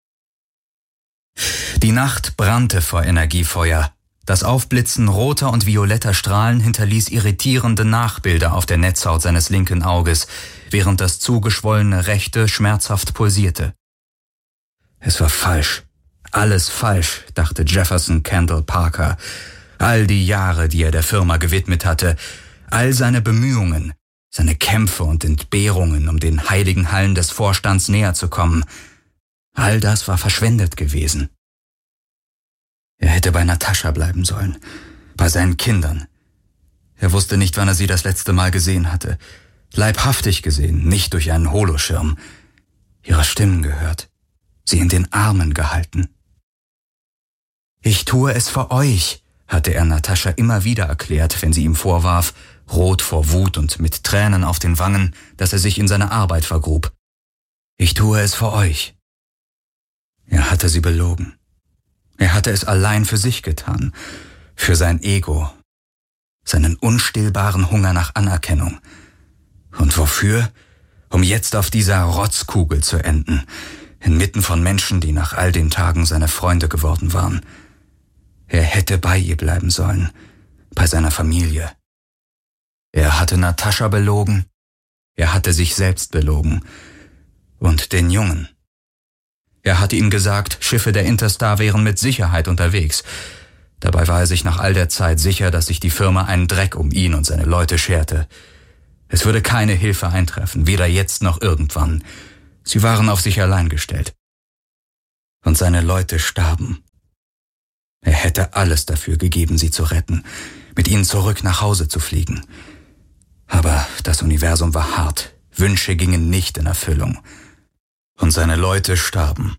Die Nacht brannte vor Energiefeuer. Das Aufblitzen roter und violetter Strahlen hinterließ irritierende Nachbilder auf der Netzhaut seines linken Auges, während das zugeschwollene rechte schmerzhaft pulsierte. Es war falsch. Alles falsch, dachte Jefferson Kendall Parker. All die Jahre, die er der Firma gewidmet hatte, all seine Bemühungen, seine Kämpfe und Entbehrungen, um den heiligen Hallen des Vorstands näher zu kommen, all das war verschwendet gewesen. Er hätte bei Natascha bleiben sollen, bei seinen Kindern. Er wusste nicht, wann er sie das letzte Mal gesehen hatte. Leibhaftig gesehen, nicht durch einen Holoschirm. Ihre Stimmen gehört, sie in den Armen gehalten. »Ich tue es für euch«, hatte er Natascha immer wieder erklärt, wenn sie ihm vorwarf, rot vor Wut und mit Tränen auf den Wangen, dass er sich in seine Arbeit vergrub. »Ich tue es für euch.« Er hatte sie belogen. Er hatte es allein für sich getan, für sein Ego, seinen unstillbaren Hunger nach Anerkennung. Und wofür? Um jetzt auf dieser Rotzkugel zu enden, inmitten von Menschen, die nach all den Tagen seine Freunde geworden waren. Er hätte bei ihr bleiben sollen, bei seiner Familie. Er hatte Natascha belogen, er hatte sich selbst belogen und den Jungen. Er hatte ihm gesagt, Schiffe der Interstar wären mit Sicherheit unterwegs. Dabei war er sich nach all der Zeit sicher, dass sich die Firma einen Dreck um ihn und seine Leute scherte. Es würde keine Hilfe eintreffen, weder jetzt noch irgendwann. Sie waren auf sich allein gestellt. Und seine Leute starben. Er hätte alles dafür gegeben, sie zu retten, mit ihnen zurück nach Hause zu fliegen. Aber das Universum war hart, Wünsche gingen nicht in Erfüllung. Und seine Leute starben.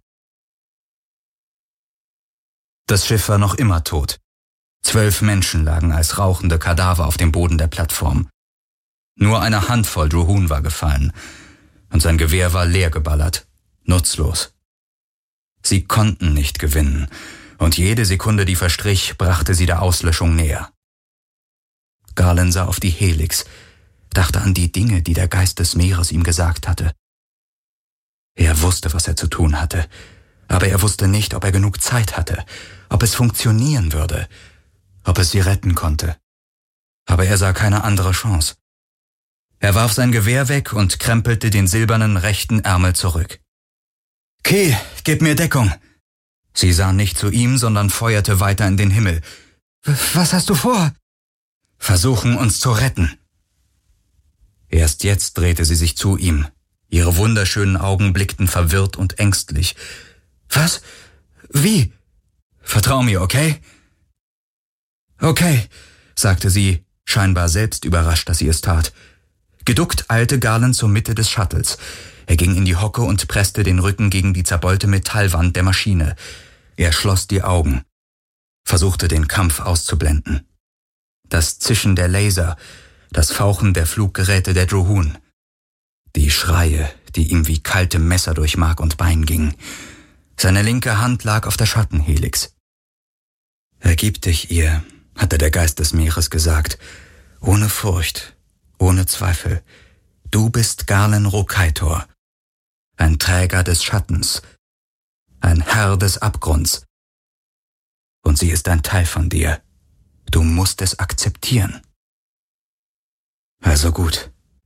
Das Schiff war noch immer tot. 12 Menschen lagen als rauchende Kadaver auf dem Boden der Plattform. Nur eine Handvoll Juhun war gefallen, und sein Gewehr war leer geballert, nutzlos. Sie konnten nicht gewinnen, und jede Sekunde, die verstrich, brachte sie der Auslöschung näher. Garland sah auf die Helix, dachte an die Dinge, die der Geist des Meeres ihm gesagt hatte. Er wusste, was er zu tun hatte, aber er wusste nicht, ob er genug Zeit hatte, ob es funktionieren würde, ob es sie retten konnte. Aber er sah keine andere Chance. Er warf sein Gewehr weg und krempelte den silbernen rechten Ärmel zurück. »Kay, gib mir Deckung!« Sie sah nicht zu ihm, sondern feuerte weiter in den Himmel. »Was hast du vor?« »Versuchen, uns zu retten.« Erst jetzt drehte sie sich zu ihm. Ihre wunderschönen Augen blickten verwirrt und ängstlich. »Was? Wie? Vertrau mir, okay?« »Okay«, sagte sie, scheinbar selbst überrascht, dass sie es tat. Geduckt eilte Garland zur Mitte des Shuttles. Er ging in die Hocke und presste den Rücken gegen die zerbeulte Metallwand der Maschine. Er schloss die Augen, versuchte den Kampf auszublenden. Das Zischen der Laser, das Fauchen der Fluggeräte der Juhun. Die Schreie, die ihm wie kalte Messer durch Mark und Bein gingen. Seine linke Hand lag auf der Schattenhelix. »Ergib dich ihr«, hatte der Geist des Meeres gesagt, ohne Furcht, ohne Zweifel. Du bist Garland Rokaitor, ein Träger des Schattens, ein Herr des Abgrunds. Und sie ist ein Teil von dir. Du musst es akzeptieren. Also gut.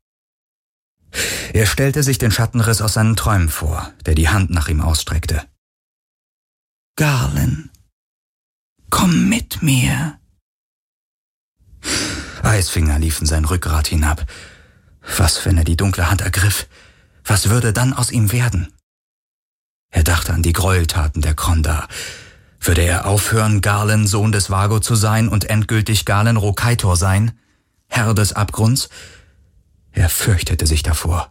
Er stellte sich den Schattenriss aus seinen Träumen vor, der die Hand nach ihm ausstreckte. Garland, komm mit mir. Eisfinger liefen sein Rückgrat hinab. Was, wenn er die dunkle Hand ergriff? Was würde dann aus ihm werden? Er dachte an die Gräueltaten der Kronda. Würde er aufhören, Garland, Sohn des Vago zu sein und endgültig Garland Rokaitor sein? Herr des Abgrunds? Er fürchtete sich davor.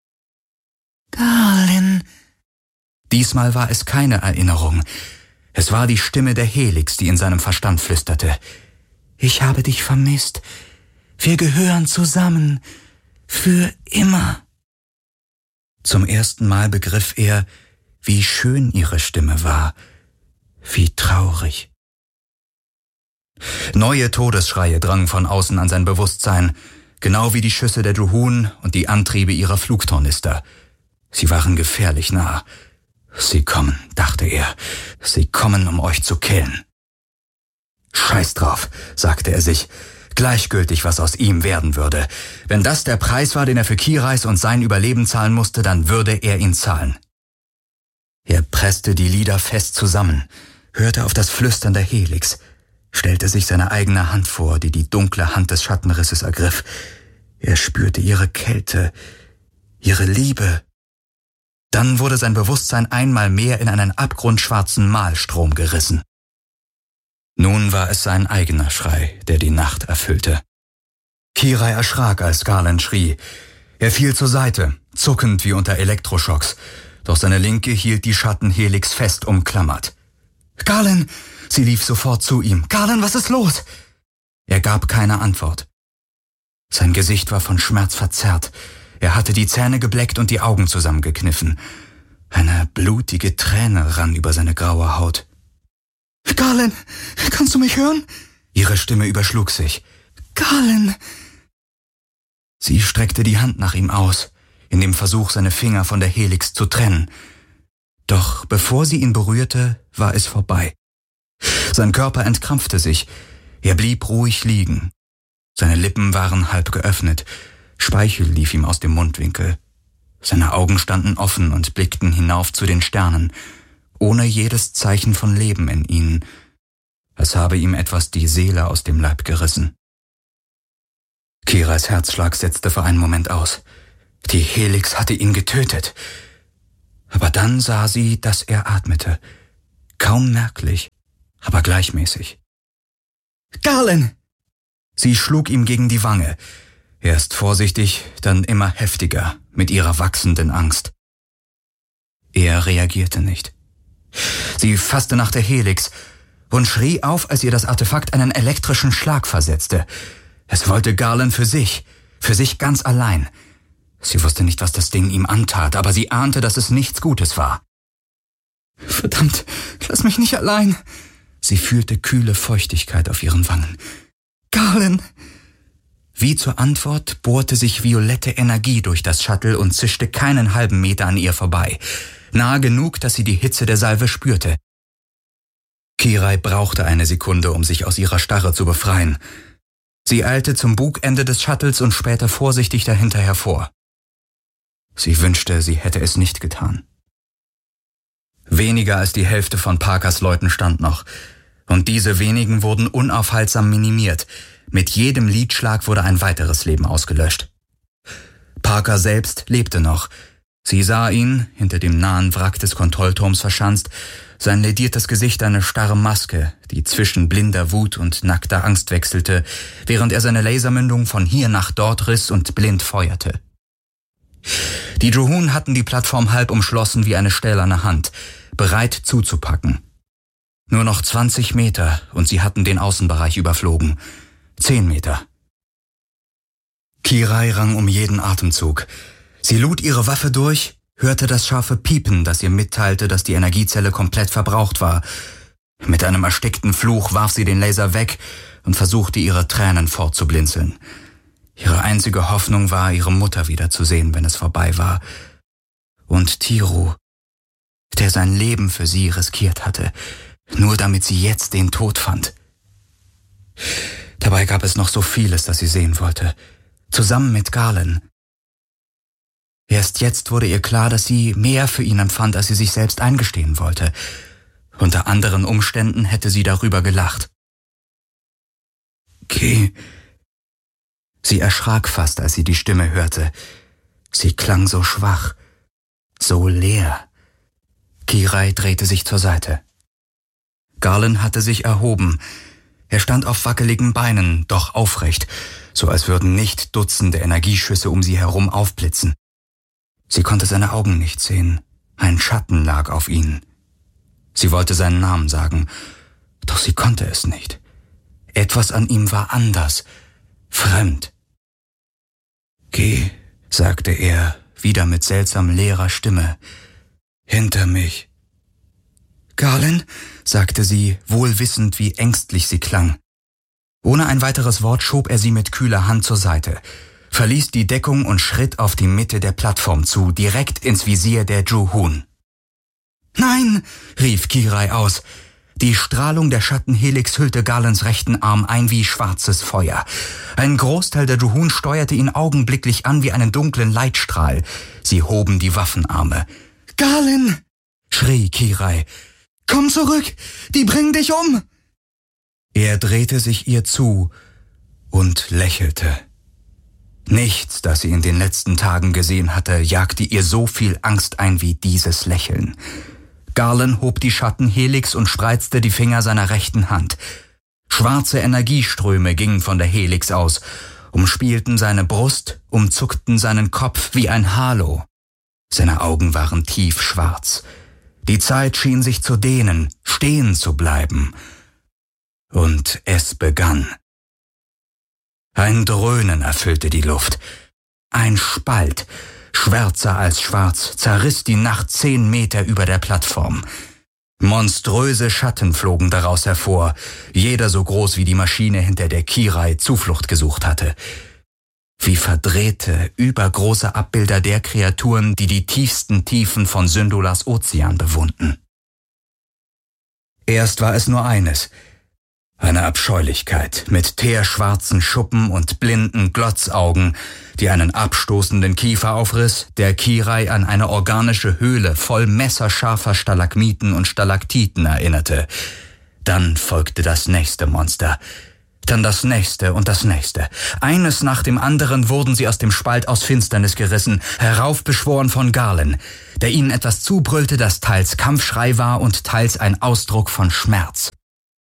Garland. Diesmal war es keine Erinnerung. Es war die Stimme der Helix, die in seinem Verstand flüsterte. Ich habe dich vermisst. Wir gehören zusammen. Für immer. Zum ersten Mal begriff er, wie schön ihre Stimme war, wie traurig. Neue Todesschreie drangen von außen an sein Bewusstsein, genau wie die Schüsse der Juhun und die Antriebe ihrer Flugtornister. Sie waren gefährlich nah. Sie kommen, dachte er. Sie kommen, um euch zu killen. Scheiß drauf, sagte er sich. Gleichgültig, was aus ihm werden würde. Wenn das der Preis war, den er für Kirais und sein Überleben zahlen musste, dann würde er ihn zahlen. Er presste die Lider fest zusammen, hörte auf das Flüstern der Helix, stellte sich seine eigene Hand vor, die die dunkle Hand des Schattenrisses ergriff. Er spürte ihre Kälte, ihre Liebe. Dann wurde sein Bewusstsein einmal mehr in einen abgrundschwarzen Mahlstrom gerissen. Nun war es sein eigener Schrei, der die Nacht erfüllte. Kirai erschrak, als Garland schrie. Er fiel zur Seite, zuckend wie unter Elektroschocks, doch seine Linke hielt die Schattenhelix fest umklammert. »Garland!« Sie lief sofort zu ihm. »Garland, was ist los?« Er gab keine Antwort. Sein Gesicht war von Schmerz verzerrt. Er hatte die Zähne gebleckt und die Augen zusammengekniffen. Eine blutige Träne rann über seine graue Haut. »Garland, kannst du mich hören?« Ihre Stimme überschlug sich. »Garland!« Sie streckte die Hand nach ihm aus, in dem Versuch, seine Finger von der Helix zu trennen. Doch bevor sie ihn berührte, war es vorbei. Sein Körper entkrampfte sich. Er blieb ruhig liegen. Seine Lippen waren halb geöffnet. Speichel lief ihm aus dem Mundwinkel. Seine Augen standen offen und blickten hinauf zu den Sternen, ohne jedes Zeichen von Leben in ihnen, als habe ihm etwas die Seele aus dem Leib gerissen. Kirais Herzschlag setzte für einen Moment aus. Die Helix hatte ihn getötet. Aber dann sah sie, dass er atmete. Kaum merklich, aber gleichmäßig. »Garland!« Sie schlug ihm gegen die Wange. Erst vorsichtig, dann immer heftiger, mit ihrer wachsenden Angst. Er reagierte nicht. Sie fasste nach der Helix und schrie auf, als ihr das Artefakt einen elektrischen Schlag versetzte. Es wollte Garland für sich ganz allein. Sie wusste nicht, was das Ding ihm antat, aber sie ahnte, dass es nichts Gutes war. »Verdammt, lass mich nicht allein!« Sie fühlte kühle Feuchtigkeit auf ihren Wangen. »Garland!« Wie zur Antwort bohrte sich violette Energie durch das Shuttle und zischte keinen halben Meter an ihr vorbei. Nahe genug, dass sie die Hitze der Salve spürte. Kirai brauchte eine Sekunde, um sich aus ihrer Starre zu befreien. Sie eilte zum Bugende des Shuttles und spähte vorsichtig dahinter hervor. Sie wünschte, sie hätte es nicht getan. Weniger als die Hälfte von Parkers Leuten stand noch, und diese wenigen wurden unaufhaltsam minimiert. Mit jedem Lidschlag wurde ein weiteres Leben ausgelöscht. Parker selbst lebte noch. Sie sah ihn, hinter dem nahen Wrack des Kontrollturms verschanzt, sein lediertes Gesicht eine starre Maske, die zwischen blinder Wut und nackter Angst wechselte, während er seine Lasermündung von hier nach dort riss und blind feuerte. Die Juhun hatten die Plattform halb umschlossen wie eine stählerne Hand, bereit zuzupacken. Nur noch 20 Meter und sie hatten den Außenbereich überflogen. 10 Meter. Kirai rang um jeden Atemzug. Sie lud ihre Waffe durch, hörte das scharfe Piepen, das ihr mitteilte, dass die Energiezelle komplett verbraucht war. Mit einem erstickten Fluch warf sie den Laser weg und versuchte, ihre Tränen fortzublinzeln. Ihre einzige Hoffnung war, ihre Mutter wiederzusehen, wenn es vorbei war. Und Tiru, der sein Leben für sie riskiert hatte, nur damit sie jetzt den Tod fand. Dabei gab es noch so vieles, das sie sehen wollte, zusammen mit Garland. Erst jetzt wurde ihr klar, dass sie mehr für ihn empfand, als sie sich selbst eingestehen wollte. Unter anderen Umständen hätte sie darüber gelacht. Geh. Sie erschrak fast, als sie die Stimme hörte. Sie klang so schwach, so leer. Kirai drehte sich zur Seite. Garland hatte sich erhoben. Er stand auf wackeligen Beinen, doch aufrecht, so als würden nicht Dutzende Energieschüsse um sie herum aufblitzen. Sie konnte seine Augen nicht sehen. Ein Schatten lag auf ihnen. Sie wollte seinen Namen sagen, doch sie konnte es nicht. Etwas an ihm war anders, fremd. Geh, sagte er, wieder mit seltsam leerer Stimme. Hinter mich. Garland, sagte sie, wohl wissend, wie ängstlich sie klang. Ohne ein weiteres Wort schob er sie mit kühler Hand zur Seite, verließ die Deckung und schritt auf die Mitte der Plattform zu, direkt ins Visier der Juhun. »Nein«, rief Kirai aus. Die Strahlung der Schattenhelix hüllte Garlands rechten Arm ein wie schwarzes Feuer. Ein Großteil der Juhun steuerte ihn augenblicklich an wie einen dunklen Leitstrahl. Sie hoben die Waffenarme. »Garland«, schrie Kirai. »Komm zurück! Die bringen dich um!« Er drehte sich ihr zu und lächelte. Nichts, das sie in den letzten Tagen gesehen hatte, jagte ihr so viel Angst ein wie dieses Lächeln. Garland hob die Schattenhelix und spreizte die Finger seiner rechten Hand. Schwarze Energieströme gingen von der Helix aus, umspielten seine Brust, umzuckten seinen Kopf wie ein Halo. Seine Augen waren tiefschwarz. Die Zeit schien sich zu dehnen, stehen zu bleiben. Und es begann. Ein Dröhnen erfüllte die Luft. Ein Spalt, schwärzer als schwarz, zerriss die Nacht 10 Meter über der Plattform. Monströse Schatten flogen daraus hervor, jeder so groß wie die Maschine, hinter der Kirai Zuflucht gesucht hatte. Wie verdrehte, übergroße Abbilder der Kreaturen, die die tiefsten Tiefen von Syndulas Ozean bewohnten. Erst war es nur eines: eine Abscheulichkeit mit teerschwarzen Schuppen und blinden Glotzaugen, die einen abstoßenden Kiefer aufriss, der Kirai an eine organische Höhle voll messerscharfer Stalagmiten und Stalaktiten erinnerte. Dann folgte das nächste Monster. Dann das nächste und das nächste. Eines nach dem anderen wurden sie aus dem Spalt aus Finsternis gerissen, heraufbeschworen von Garlen, der ihnen etwas zubrüllte, das teils Kampfschrei war und teils ein Ausdruck von Schmerz.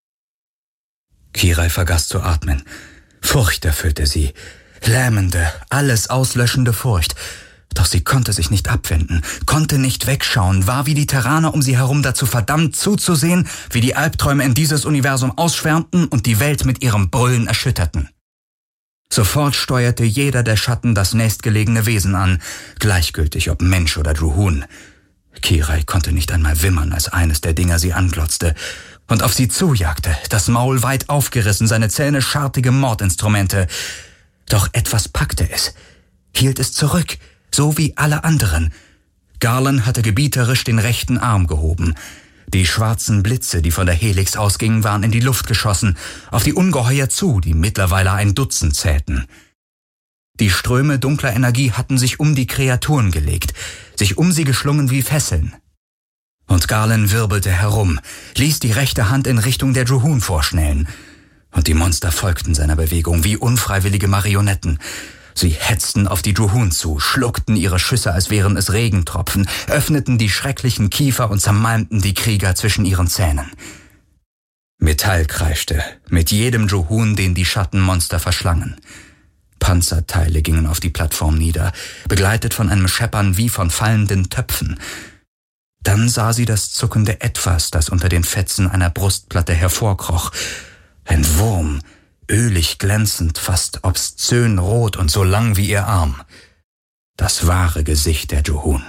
Kirai vergaß zu atmen. Furcht erfüllte sie. Lähmende, alles auslöschende Furcht. Doch sie konnte sich nicht abwenden, konnte nicht wegschauen, war wie die Terraner um sie herum dazu verdammt zuzusehen, wie die Albträume in dieses Universum ausschwärmten und die Welt mit ihrem Brüllen erschütterten. Sofort steuerte jeder der Schatten das nächstgelegene Wesen an, gleichgültig ob Mensch oder Juhun. Kirai konnte nicht einmal wimmern, als eines der Dinger sie anglotzte und auf sie zujagte, das Maul weit aufgerissen, seine Zähne schartige Mordinstrumente. Doch etwas packte es, hielt es zurück, so wie alle anderen. Garlen hatte gebieterisch den rechten Arm gehoben. Die schwarzen Blitze, die von der Helix ausgingen, waren in die Luft geschossen, auf die Ungeheuer zu, die mittlerweile ein Dutzend zählten. Die Ströme dunkler Energie hatten sich um die Kreaturen gelegt, sich um sie geschlungen wie Fesseln. Und Garlen wirbelte herum, ließ die rechte Hand in Richtung der Juhun vorschnellen. Und die Monster folgten seiner Bewegung wie unfreiwillige Marionetten. Sie hetzten auf die Juhun zu, schluckten ihre Schüsse, als wären es Regentropfen, öffneten die schrecklichen Kiefer und zermalmten die Krieger zwischen ihren Zähnen. Metall kreischte, mit jedem Juhun, den die Schattenmonster verschlangen. Panzerteile gingen auf die Plattform nieder, begleitet von einem Scheppern wie von fallenden Töpfen. Dann sah sie das zuckende Etwas, das unter den Fetzen einer Brustplatte hervorkroch. Ein Wurm, ölig glänzend, fast obszön rot und so lang wie ihr Arm. Das wahre Gesicht der Juhun.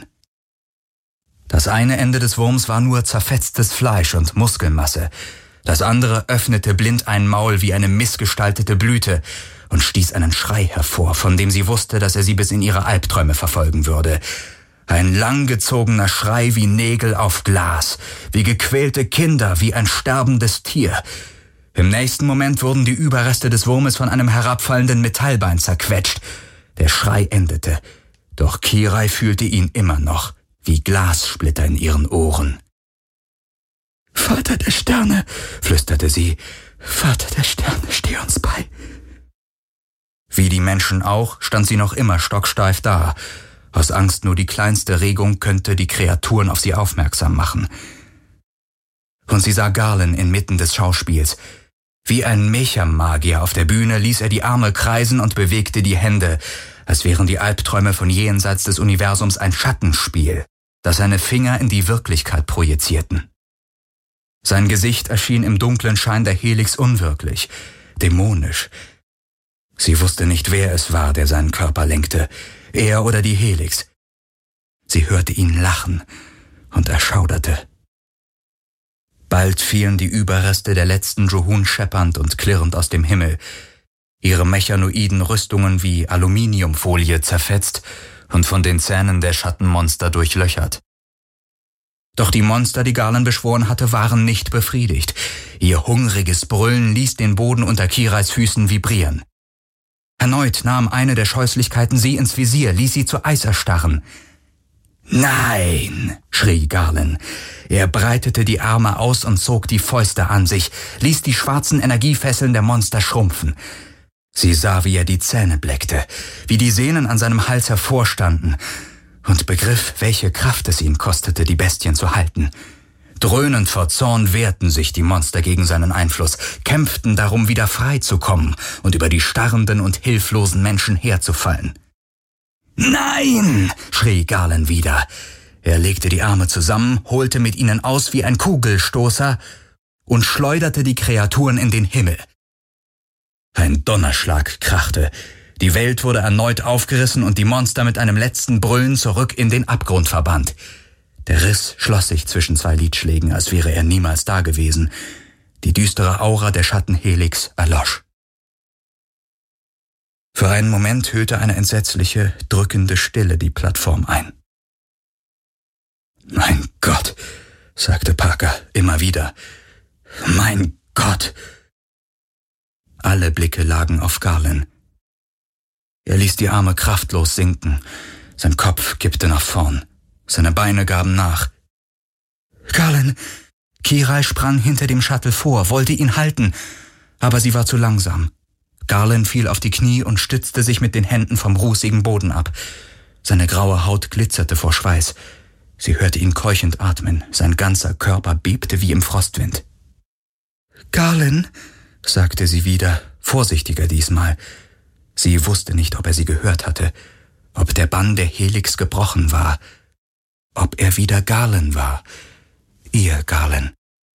Das eine Ende des Wurms war nur zerfetztes Fleisch und Muskelmasse. Das andere öffnete blind ein Maul wie eine missgestaltete Blüte und stieß einen Schrei hervor, von dem sie wusste, dass er sie bis in ihre Albträume verfolgen würde. Ein langgezogener Schrei wie Nägel auf Glas, wie gequälte Kinder, wie ein sterbendes Tier. Im nächsten Moment wurden die Überreste des Wurmes von einem herabfallenden Metallbein zerquetscht. Der Schrei endete, doch Kirai fühlte ihn immer noch, wie Glassplitter in ihren Ohren. »Vater der Sterne«, flüsterte sie, »Vater der Sterne, steh uns bei.« Wie die Menschen auch, stand sie noch immer stocksteif da. Aus Angst, nur die kleinste Regung könnte die Kreaturen auf sie aufmerksam machen. Und sie sah Garlen inmitten des Schauspiels. Wie ein Mecha-Magier auf der Bühne ließ er die Arme kreisen und bewegte die Hände, als wären die Albträume von jenseits des Universums ein Schattenspiel, das seine Finger in die Wirklichkeit projizierten. Sein Gesicht erschien im dunklen Schein der Helix unwirklich, dämonisch. Sie wusste nicht, wer es war, der seinen Körper lenkte, er oder die Helix. Sie hörte ihn lachen und erschauderte. Bald fielen die Überreste der letzten Juhun scheppernd und klirrend aus dem Himmel, ihre mechanoiden Rüstungen wie Aluminiumfolie zerfetzt und von den Zähnen der Schattenmonster durchlöchert. Doch die Monster, die Garlen beschworen hatte, waren nicht befriedigt. Ihr hungriges Brüllen ließ den Boden unter Kirais Füßen vibrieren. Erneut nahm eine der Scheußlichkeiten sie ins Visier, ließ sie zu Eis erstarren. »Nein«, schrie Garlen. Er breitete die Arme aus und zog die Fäuste an sich, ließ die schwarzen Energiefesseln der Monster schrumpfen. Sie sah, wie er die Zähne bleckte, wie die Sehnen an seinem Hals hervorstanden und begriff, welche Kraft es ihm kostete, die Bestien zu halten. Dröhnend vor Zorn wehrten sich die Monster gegen seinen Einfluss, kämpften darum, wieder frei zu kommen und über die starrenden und hilflosen Menschen herzufallen. »Nein«, schrie Garlen wieder. Er legte die Arme zusammen, holte mit ihnen aus wie ein Kugelstoßer und schleuderte die Kreaturen in den Himmel. Ein Donnerschlag krachte. Die Welt wurde erneut aufgerissen und die Monster mit einem letzten Brüllen zurück in den Abgrund verbannt. Der Riss schloss sich zwischen zwei Lidschlägen, als wäre er niemals dagewesen. Die düstere Aura der Schattenhelix erlosch. Für einen Moment hüllte eine entsetzliche, drückende Stille die Plattform ein. »Mein Gott«, sagte Parker immer wieder. »Mein Gott!« Alle Blicke lagen auf Garlen. Er ließ die Arme kraftlos sinken. Sein Kopf kippte nach vorn. Seine Beine gaben nach. »Garlen!« Kirai sprang hinter dem Shuttle vor, wollte ihn halten. Aber sie war zu langsam. Garland fiel auf die Knie und stützte sich mit den Händen vom rußigen Boden ab. Seine graue Haut glitzerte vor Schweiß. Sie hörte ihn keuchend atmen. Sein ganzer Körper bebte wie im Frostwind. »Garland«, sagte sie wieder, vorsichtiger diesmal. Sie wusste nicht, ob er sie gehört hatte, ob der Bann der Helix gebrochen war, ob er wieder Garland war, ihr Garland.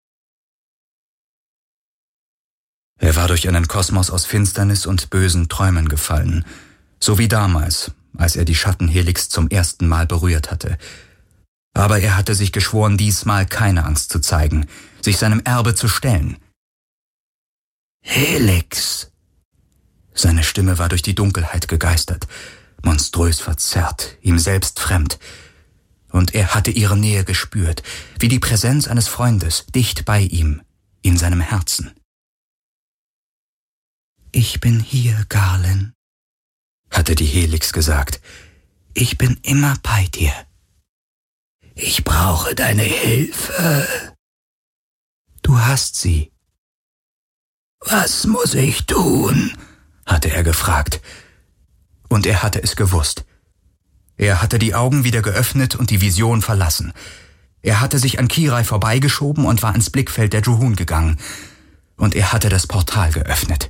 Er war durch einen Kosmos aus Finsternis und bösen Träumen gefallen, so wie damals, als er die Schattenhelix zum ersten Mal berührt hatte. Aber er hatte sich geschworen, diesmal keine Angst zu zeigen, sich seinem Erbe zu stellen. »Helix«. Seine Stimme war durch die Dunkelheit gegeistert, monströs verzerrt, ihm selbst fremd. Und er hatte ihre Nähe gespürt, wie die Präsenz eines Freundes, dicht bei ihm, in seinem Herzen. »Ich bin hier, Garland«, hatte die Helix gesagt. »Ich bin immer bei dir. Ich brauche deine Hilfe.« »Du hast sie.« »Was muss ich tun?«, hatte er gefragt. Und er hatte es gewusst. Er hatte die Augen wieder geöffnet und die Vision verlassen. Er hatte sich an Kirai vorbeigeschoben und war ins Blickfeld der Juhun gegangen. Und er hatte das Portal geöffnet.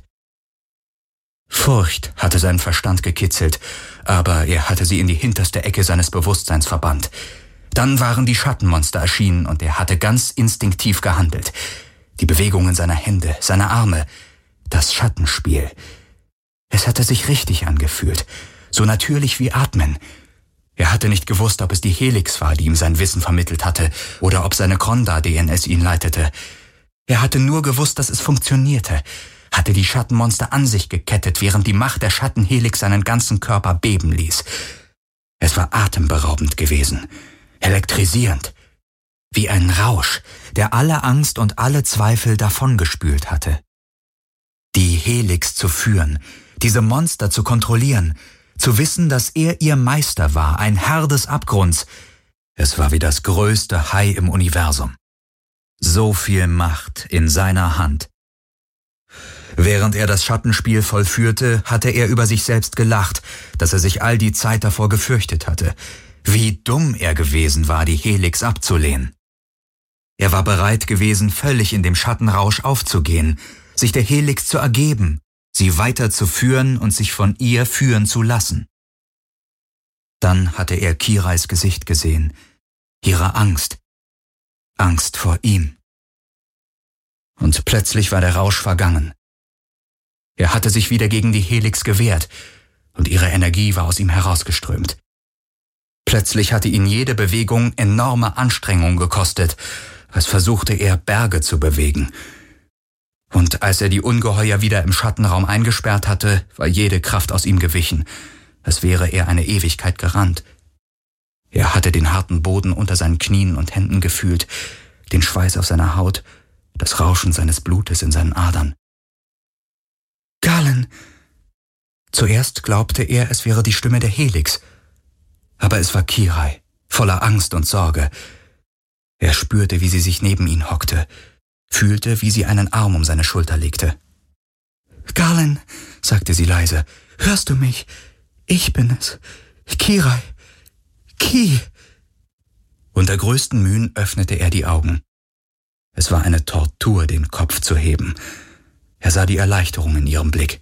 Furcht hatte seinen Verstand gekitzelt, aber er hatte sie in die hinterste Ecke seines Bewusstseins verbannt. Dann waren die Schattenmonster erschienen und er hatte ganz instinktiv gehandelt. Die Bewegungen seiner Hände, seiner Arme, das Schattenspiel. Es hatte sich richtig angefühlt, so natürlich wie Atmen. Er hatte nicht gewusst, ob es die Helix war, die ihm sein Wissen vermittelt hatte, oder ob seine Kronda-DNS ihn leitete. Er hatte nur gewusst, dass es funktionierte, hatte die Schattenmonster an sich gekettet, während die Macht der Schattenhelix seinen ganzen Körper beben ließ. Es war atemberaubend gewesen, elektrisierend, wie ein Rausch, der alle Angst und alle Zweifel davongespült hatte. Die Helix zu führen, diese Monster zu kontrollieren, zu wissen, dass er ihr Meister war, ein Herr des Abgrunds. Es war wie das größte Hai im Universum. So viel Macht in seiner Hand. Während er das Schattenspiel vollführte, hatte er über sich selbst gelacht, dass er sich all die Zeit davor gefürchtet hatte. Wie dumm er gewesen war, die Helix abzulehnen. Er war bereit gewesen, völlig in dem Schattenrausch aufzugehen, sich der Helix zu ergeben, sie weiterzuführen und sich von ihr führen zu lassen. Dann hatte er Kirais Gesicht gesehen, ihre Angst, Angst vor ihm. Und plötzlich war der Rausch vergangen. Er hatte sich wieder gegen die Helix gewehrt und ihre Energie war aus ihm herausgeströmt. Plötzlich hatte ihn jede Bewegung enorme Anstrengung gekostet, als versuchte er, Berge zu bewegen. Und als er die Ungeheuer wieder im Schattenraum eingesperrt hatte, war jede Kraft aus ihm gewichen, als wäre er eine Ewigkeit gerannt. Er hatte den harten Boden unter seinen Knien und Händen gefühlt, den Schweiß auf seiner Haut, das Rauschen seines Blutes in seinen Adern. »Garland!« Zuerst glaubte er, es wäre die Stimme der Helix, aber es war Kirai, voller Angst und Sorge. Er spürte, wie sie sich neben ihn hockte, fühlte, wie sie einen Arm um seine Schulter legte. »Garland«, sagte sie leise, »hörst du mich? Ich bin es. Kirai. Ki.« Unter größten Mühen öffnete er die Augen. Es war eine Tortur, den Kopf zu heben. Er sah die Erleichterung in ihrem Blick.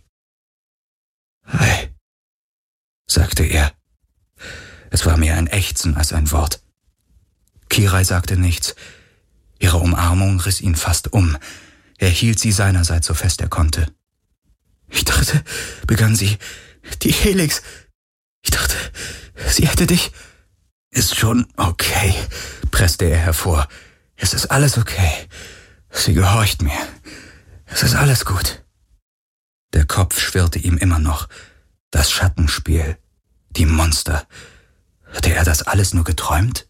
»Hi«, sagte er. Es war mehr ein Ächzen als ein Wort. Kirai sagte nichts. Ihre Umarmung riss ihn fast um. Er hielt sie seinerseits so fest er konnte. »Ich dachte«, begann sie, »die Helix. Ich dachte, sie hätte dich...« »Ist schon okay«, presste er hervor. »Es ist alles okay. Sie gehorcht mir. Es ist alles gut.« Der Kopf schwirrte ihm immer noch. Das Schattenspiel, die Monster. Hatte er das alles nur geträumt?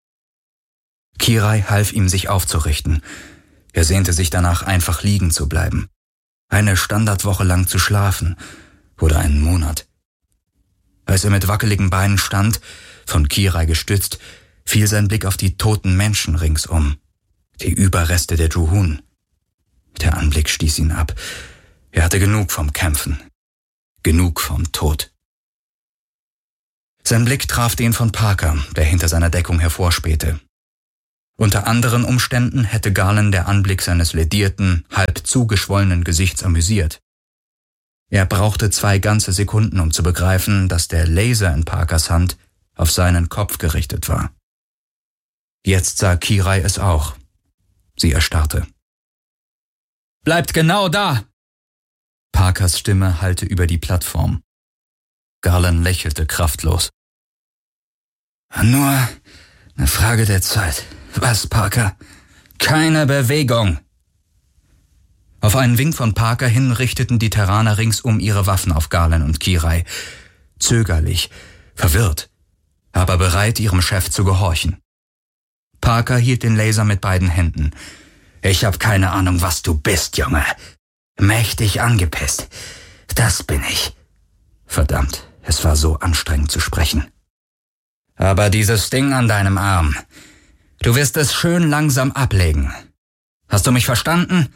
Kirai half ihm, sich aufzurichten. Er sehnte sich danach, einfach liegen zu bleiben. Eine Standardwoche lang zu schlafen. Oder einen Monat. Als er mit wackeligen Beinen stand, von Kirai gestützt, fiel sein Blick auf die toten Menschen ringsum. Die Überreste der Juhun. Der Anblick stieß ihn ab. Er hatte genug vom Kämpfen, genug vom Tod. Sein Blick traf den von Parker, der hinter seiner Deckung hervorspähte. Unter anderen Umständen hätte Garland der Anblick seines ledierten, halb zugeschwollenen Gesichts amüsiert. Er brauchte 2 ganze Sekunden, um zu begreifen, dass der Laser in Parkers Hand auf seinen Kopf gerichtet war. Jetzt sah Kirai es auch. Sie erstarrte. »Bleibt genau da!« Parkers Stimme hallte über die Plattform. Garland lächelte kraftlos. »Nur eine Frage der Zeit. Was, Parker? Keine Bewegung!« Auf einen Wink von Parker hin richteten die Terraner ringsum ihre Waffen auf Garland und Kirai. Zögerlich, verwirrt, aber bereit, ihrem Chef zu gehorchen. Parker hielt den Laser mit beiden Händen. »Ich hab keine Ahnung, was du bist, Junge. Mächtig angepisst. Das bin ich.« Verdammt, es war so anstrengend zu sprechen. »Aber dieses Ding an deinem Arm, du wirst es schön langsam ablegen. Hast du mich verstanden?«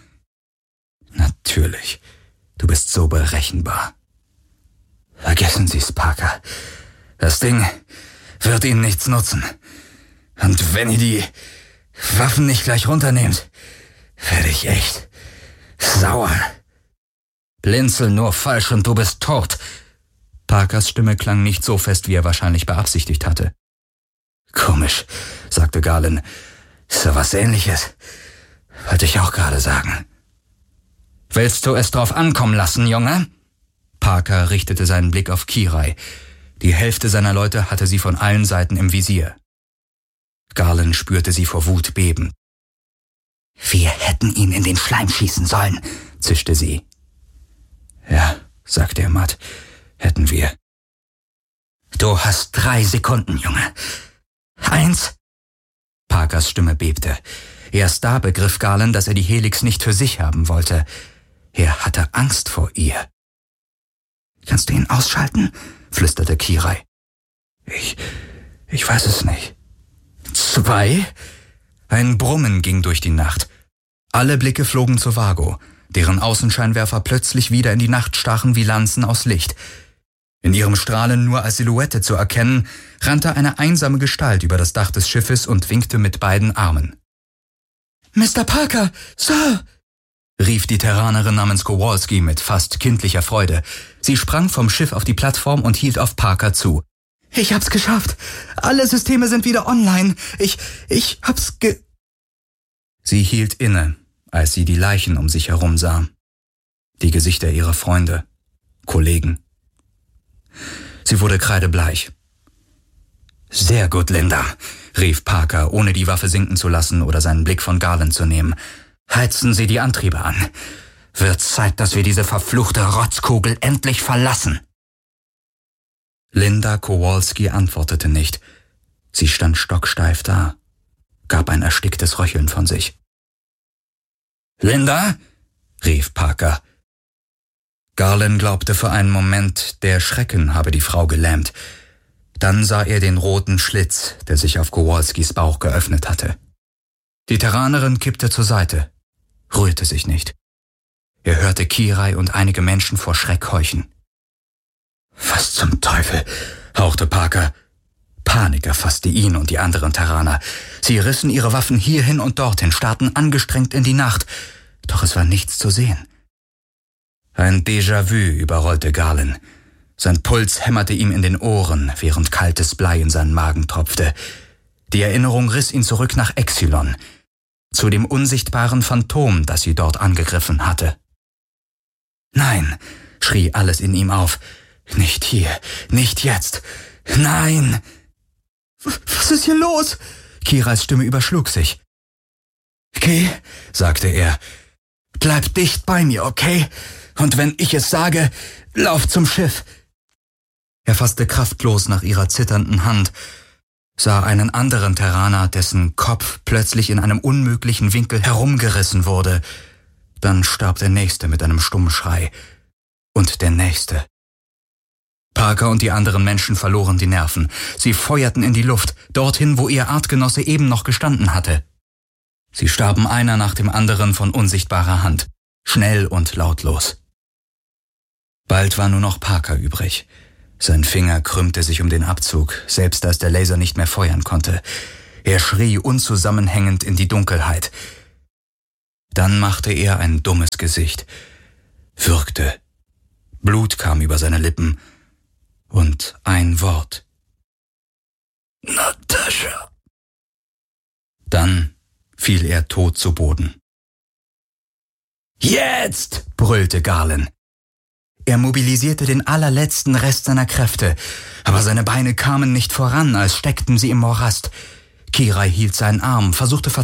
»Natürlich. Du bist so berechenbar.« »Vergessen Sie's, Parker. Das Ding wird Ihnen nichts nutzen. Und wenn ihr die Waffen nicht gleich runternehmt, werde ich echt sauer. Blinzel nur falsch und du bist tot.« Parkers Stimme klang nicht so fest, wie er wahrscheinlich beabsichtigt hatte. »Komisch«, sagte Garland. »So was Ähnliches. Wollte ich auch gerade sagen.« »Willst du es drauf ankommen lassen, Junge?« Parker richtete seinen Blick auf Kirai. Die Hälfte seiner Leute hatte sie von allen Seiten im Visier. Garland spürte sie vor Wut beben. »Wir hätten ihn in den Schleim schießen sollen«, zischte sie. »Ja«, sagte er matt, »hätten wir.« »Du hast 3 Sekunden, Junge. 1. Parkers Stimme bebte. Erst da begriff Garland, dass er die Helix nicht für sich haben wollte. Er hatte Angst vor ihr. »Kannst du ihn ausschalten?«, flüsterte Kirai. Ich weiß es nicht.« 2. Ein Brummen ging durch die Nacht. Alle Blicke flogen zu Vago, deren Außenscheinwerfer plötzlich wieder in die Nacht stachen wie Lanzen aus Licht. In ihrem Strahlen nur als Silhouette zu erkennen, rannte eine einsame Gestalt über das Dach des Schiffes und winkte mit beiden Armen. »Mr. Parker, Sir!« rief die Terranerin namens Kowalski mit fast kindlicher Freude. Sie sprang vom Schiff auf die Plattform und hielt auf Parker zu. »Ich hab's geschafft. Alle Systeme sind wieder online. Ich hab's Sie hielt inne, als sie die Leichen um sich herum sah. Die Gesichter ihrer Freunde, Kollegen. Sie wurde kreidebleich. »Sehr gut, Linda«, rief Parker, ohne die Waffe sinken zu lassen oder seinen Blick von Garland zu nehmen. »Heizen Sie die Antriebe an. Wird Zeit, dass wir diese verfluchte Rotzkugel endlich verlassen.« Linda Kowalski antwortete nicht. Sie stand stocksteif da, gab ein ersticktes Röcheln von sich. »Linda?« rief Parker. Garland glaubte für einen Moment, der Schrecken habe die Frau gelähmt. Dann sah er den roten Schlitz, der sich auf Kowalskis Bauch geöffnet hatte. Die Terranerin kippte zur Seite, rührte sich nicht. Er hörte Kirai und einige Menschen vor Schreck keuchen. »Was zum Teufel?«, hauchte Parker. Panik erfasste ihn und die anderen Terraner. Sie rissen ihre Waffen hierhin und dorthin, starrten angestrengt in die Nacht. Doch es war nichts zu sehen. Ein Déjà-vu überrollte Garland. Sein Puls hämmerte ihm in den Ohren, während kaltes Blei in seinen Magen tropfte. Die Erinnerung riss ihn zurück nach Exilon, zu dem unsichtbaren Phantom, das sie dort angegriffen hatte. »Nein«, schrie alles in ihm auf. »Nicht hier, nicht jetzt. Nein!« »Was ist hier los?« Kirais Stimme überschlug sich. »Geh«, sagte er. »Bleib dicht bei mir, okay? Und wenn ich es sage, lauf zum Schiff.« Er fasste kraftlos nach ihrer zitternden Hand, sah einen anderen Terraner, dessen Kopf plötzlich in einem unmöglichen Winkel herumgerissen wurde. Dann starb der Nächste mit einem stummen Schrei. Und der Nächste. Parker und die anderen Menschen verloren die Nerven. Sie feuerten in die Luft, dorthin, wo ihr Artgenosse eben noch gestanden hatte. Sie starben einer nach dem anderen von unsichtbarer Hand, schnell und lautlos. Bald war nur noch Parker übrig. Sein Finger krümmte sich um den Abzug, selbst als der Laser nicht mehr feuern konnte. Er schrie unzusammenhängend in die Dunkelheit. Dann machte er ein dummes Gesicht, würgte. Blut kam über seine Lippen und ein Wort. Natascha. Dann fiel er tot zu Boden. Jetzt! Brüllte Garland. Er mobilisierte den allerletzten Rest seiner Kräfte, aber seine Beine kamen nicht voran, als steckten sie im Morast. Kirai hielt seinen Arm, versuchte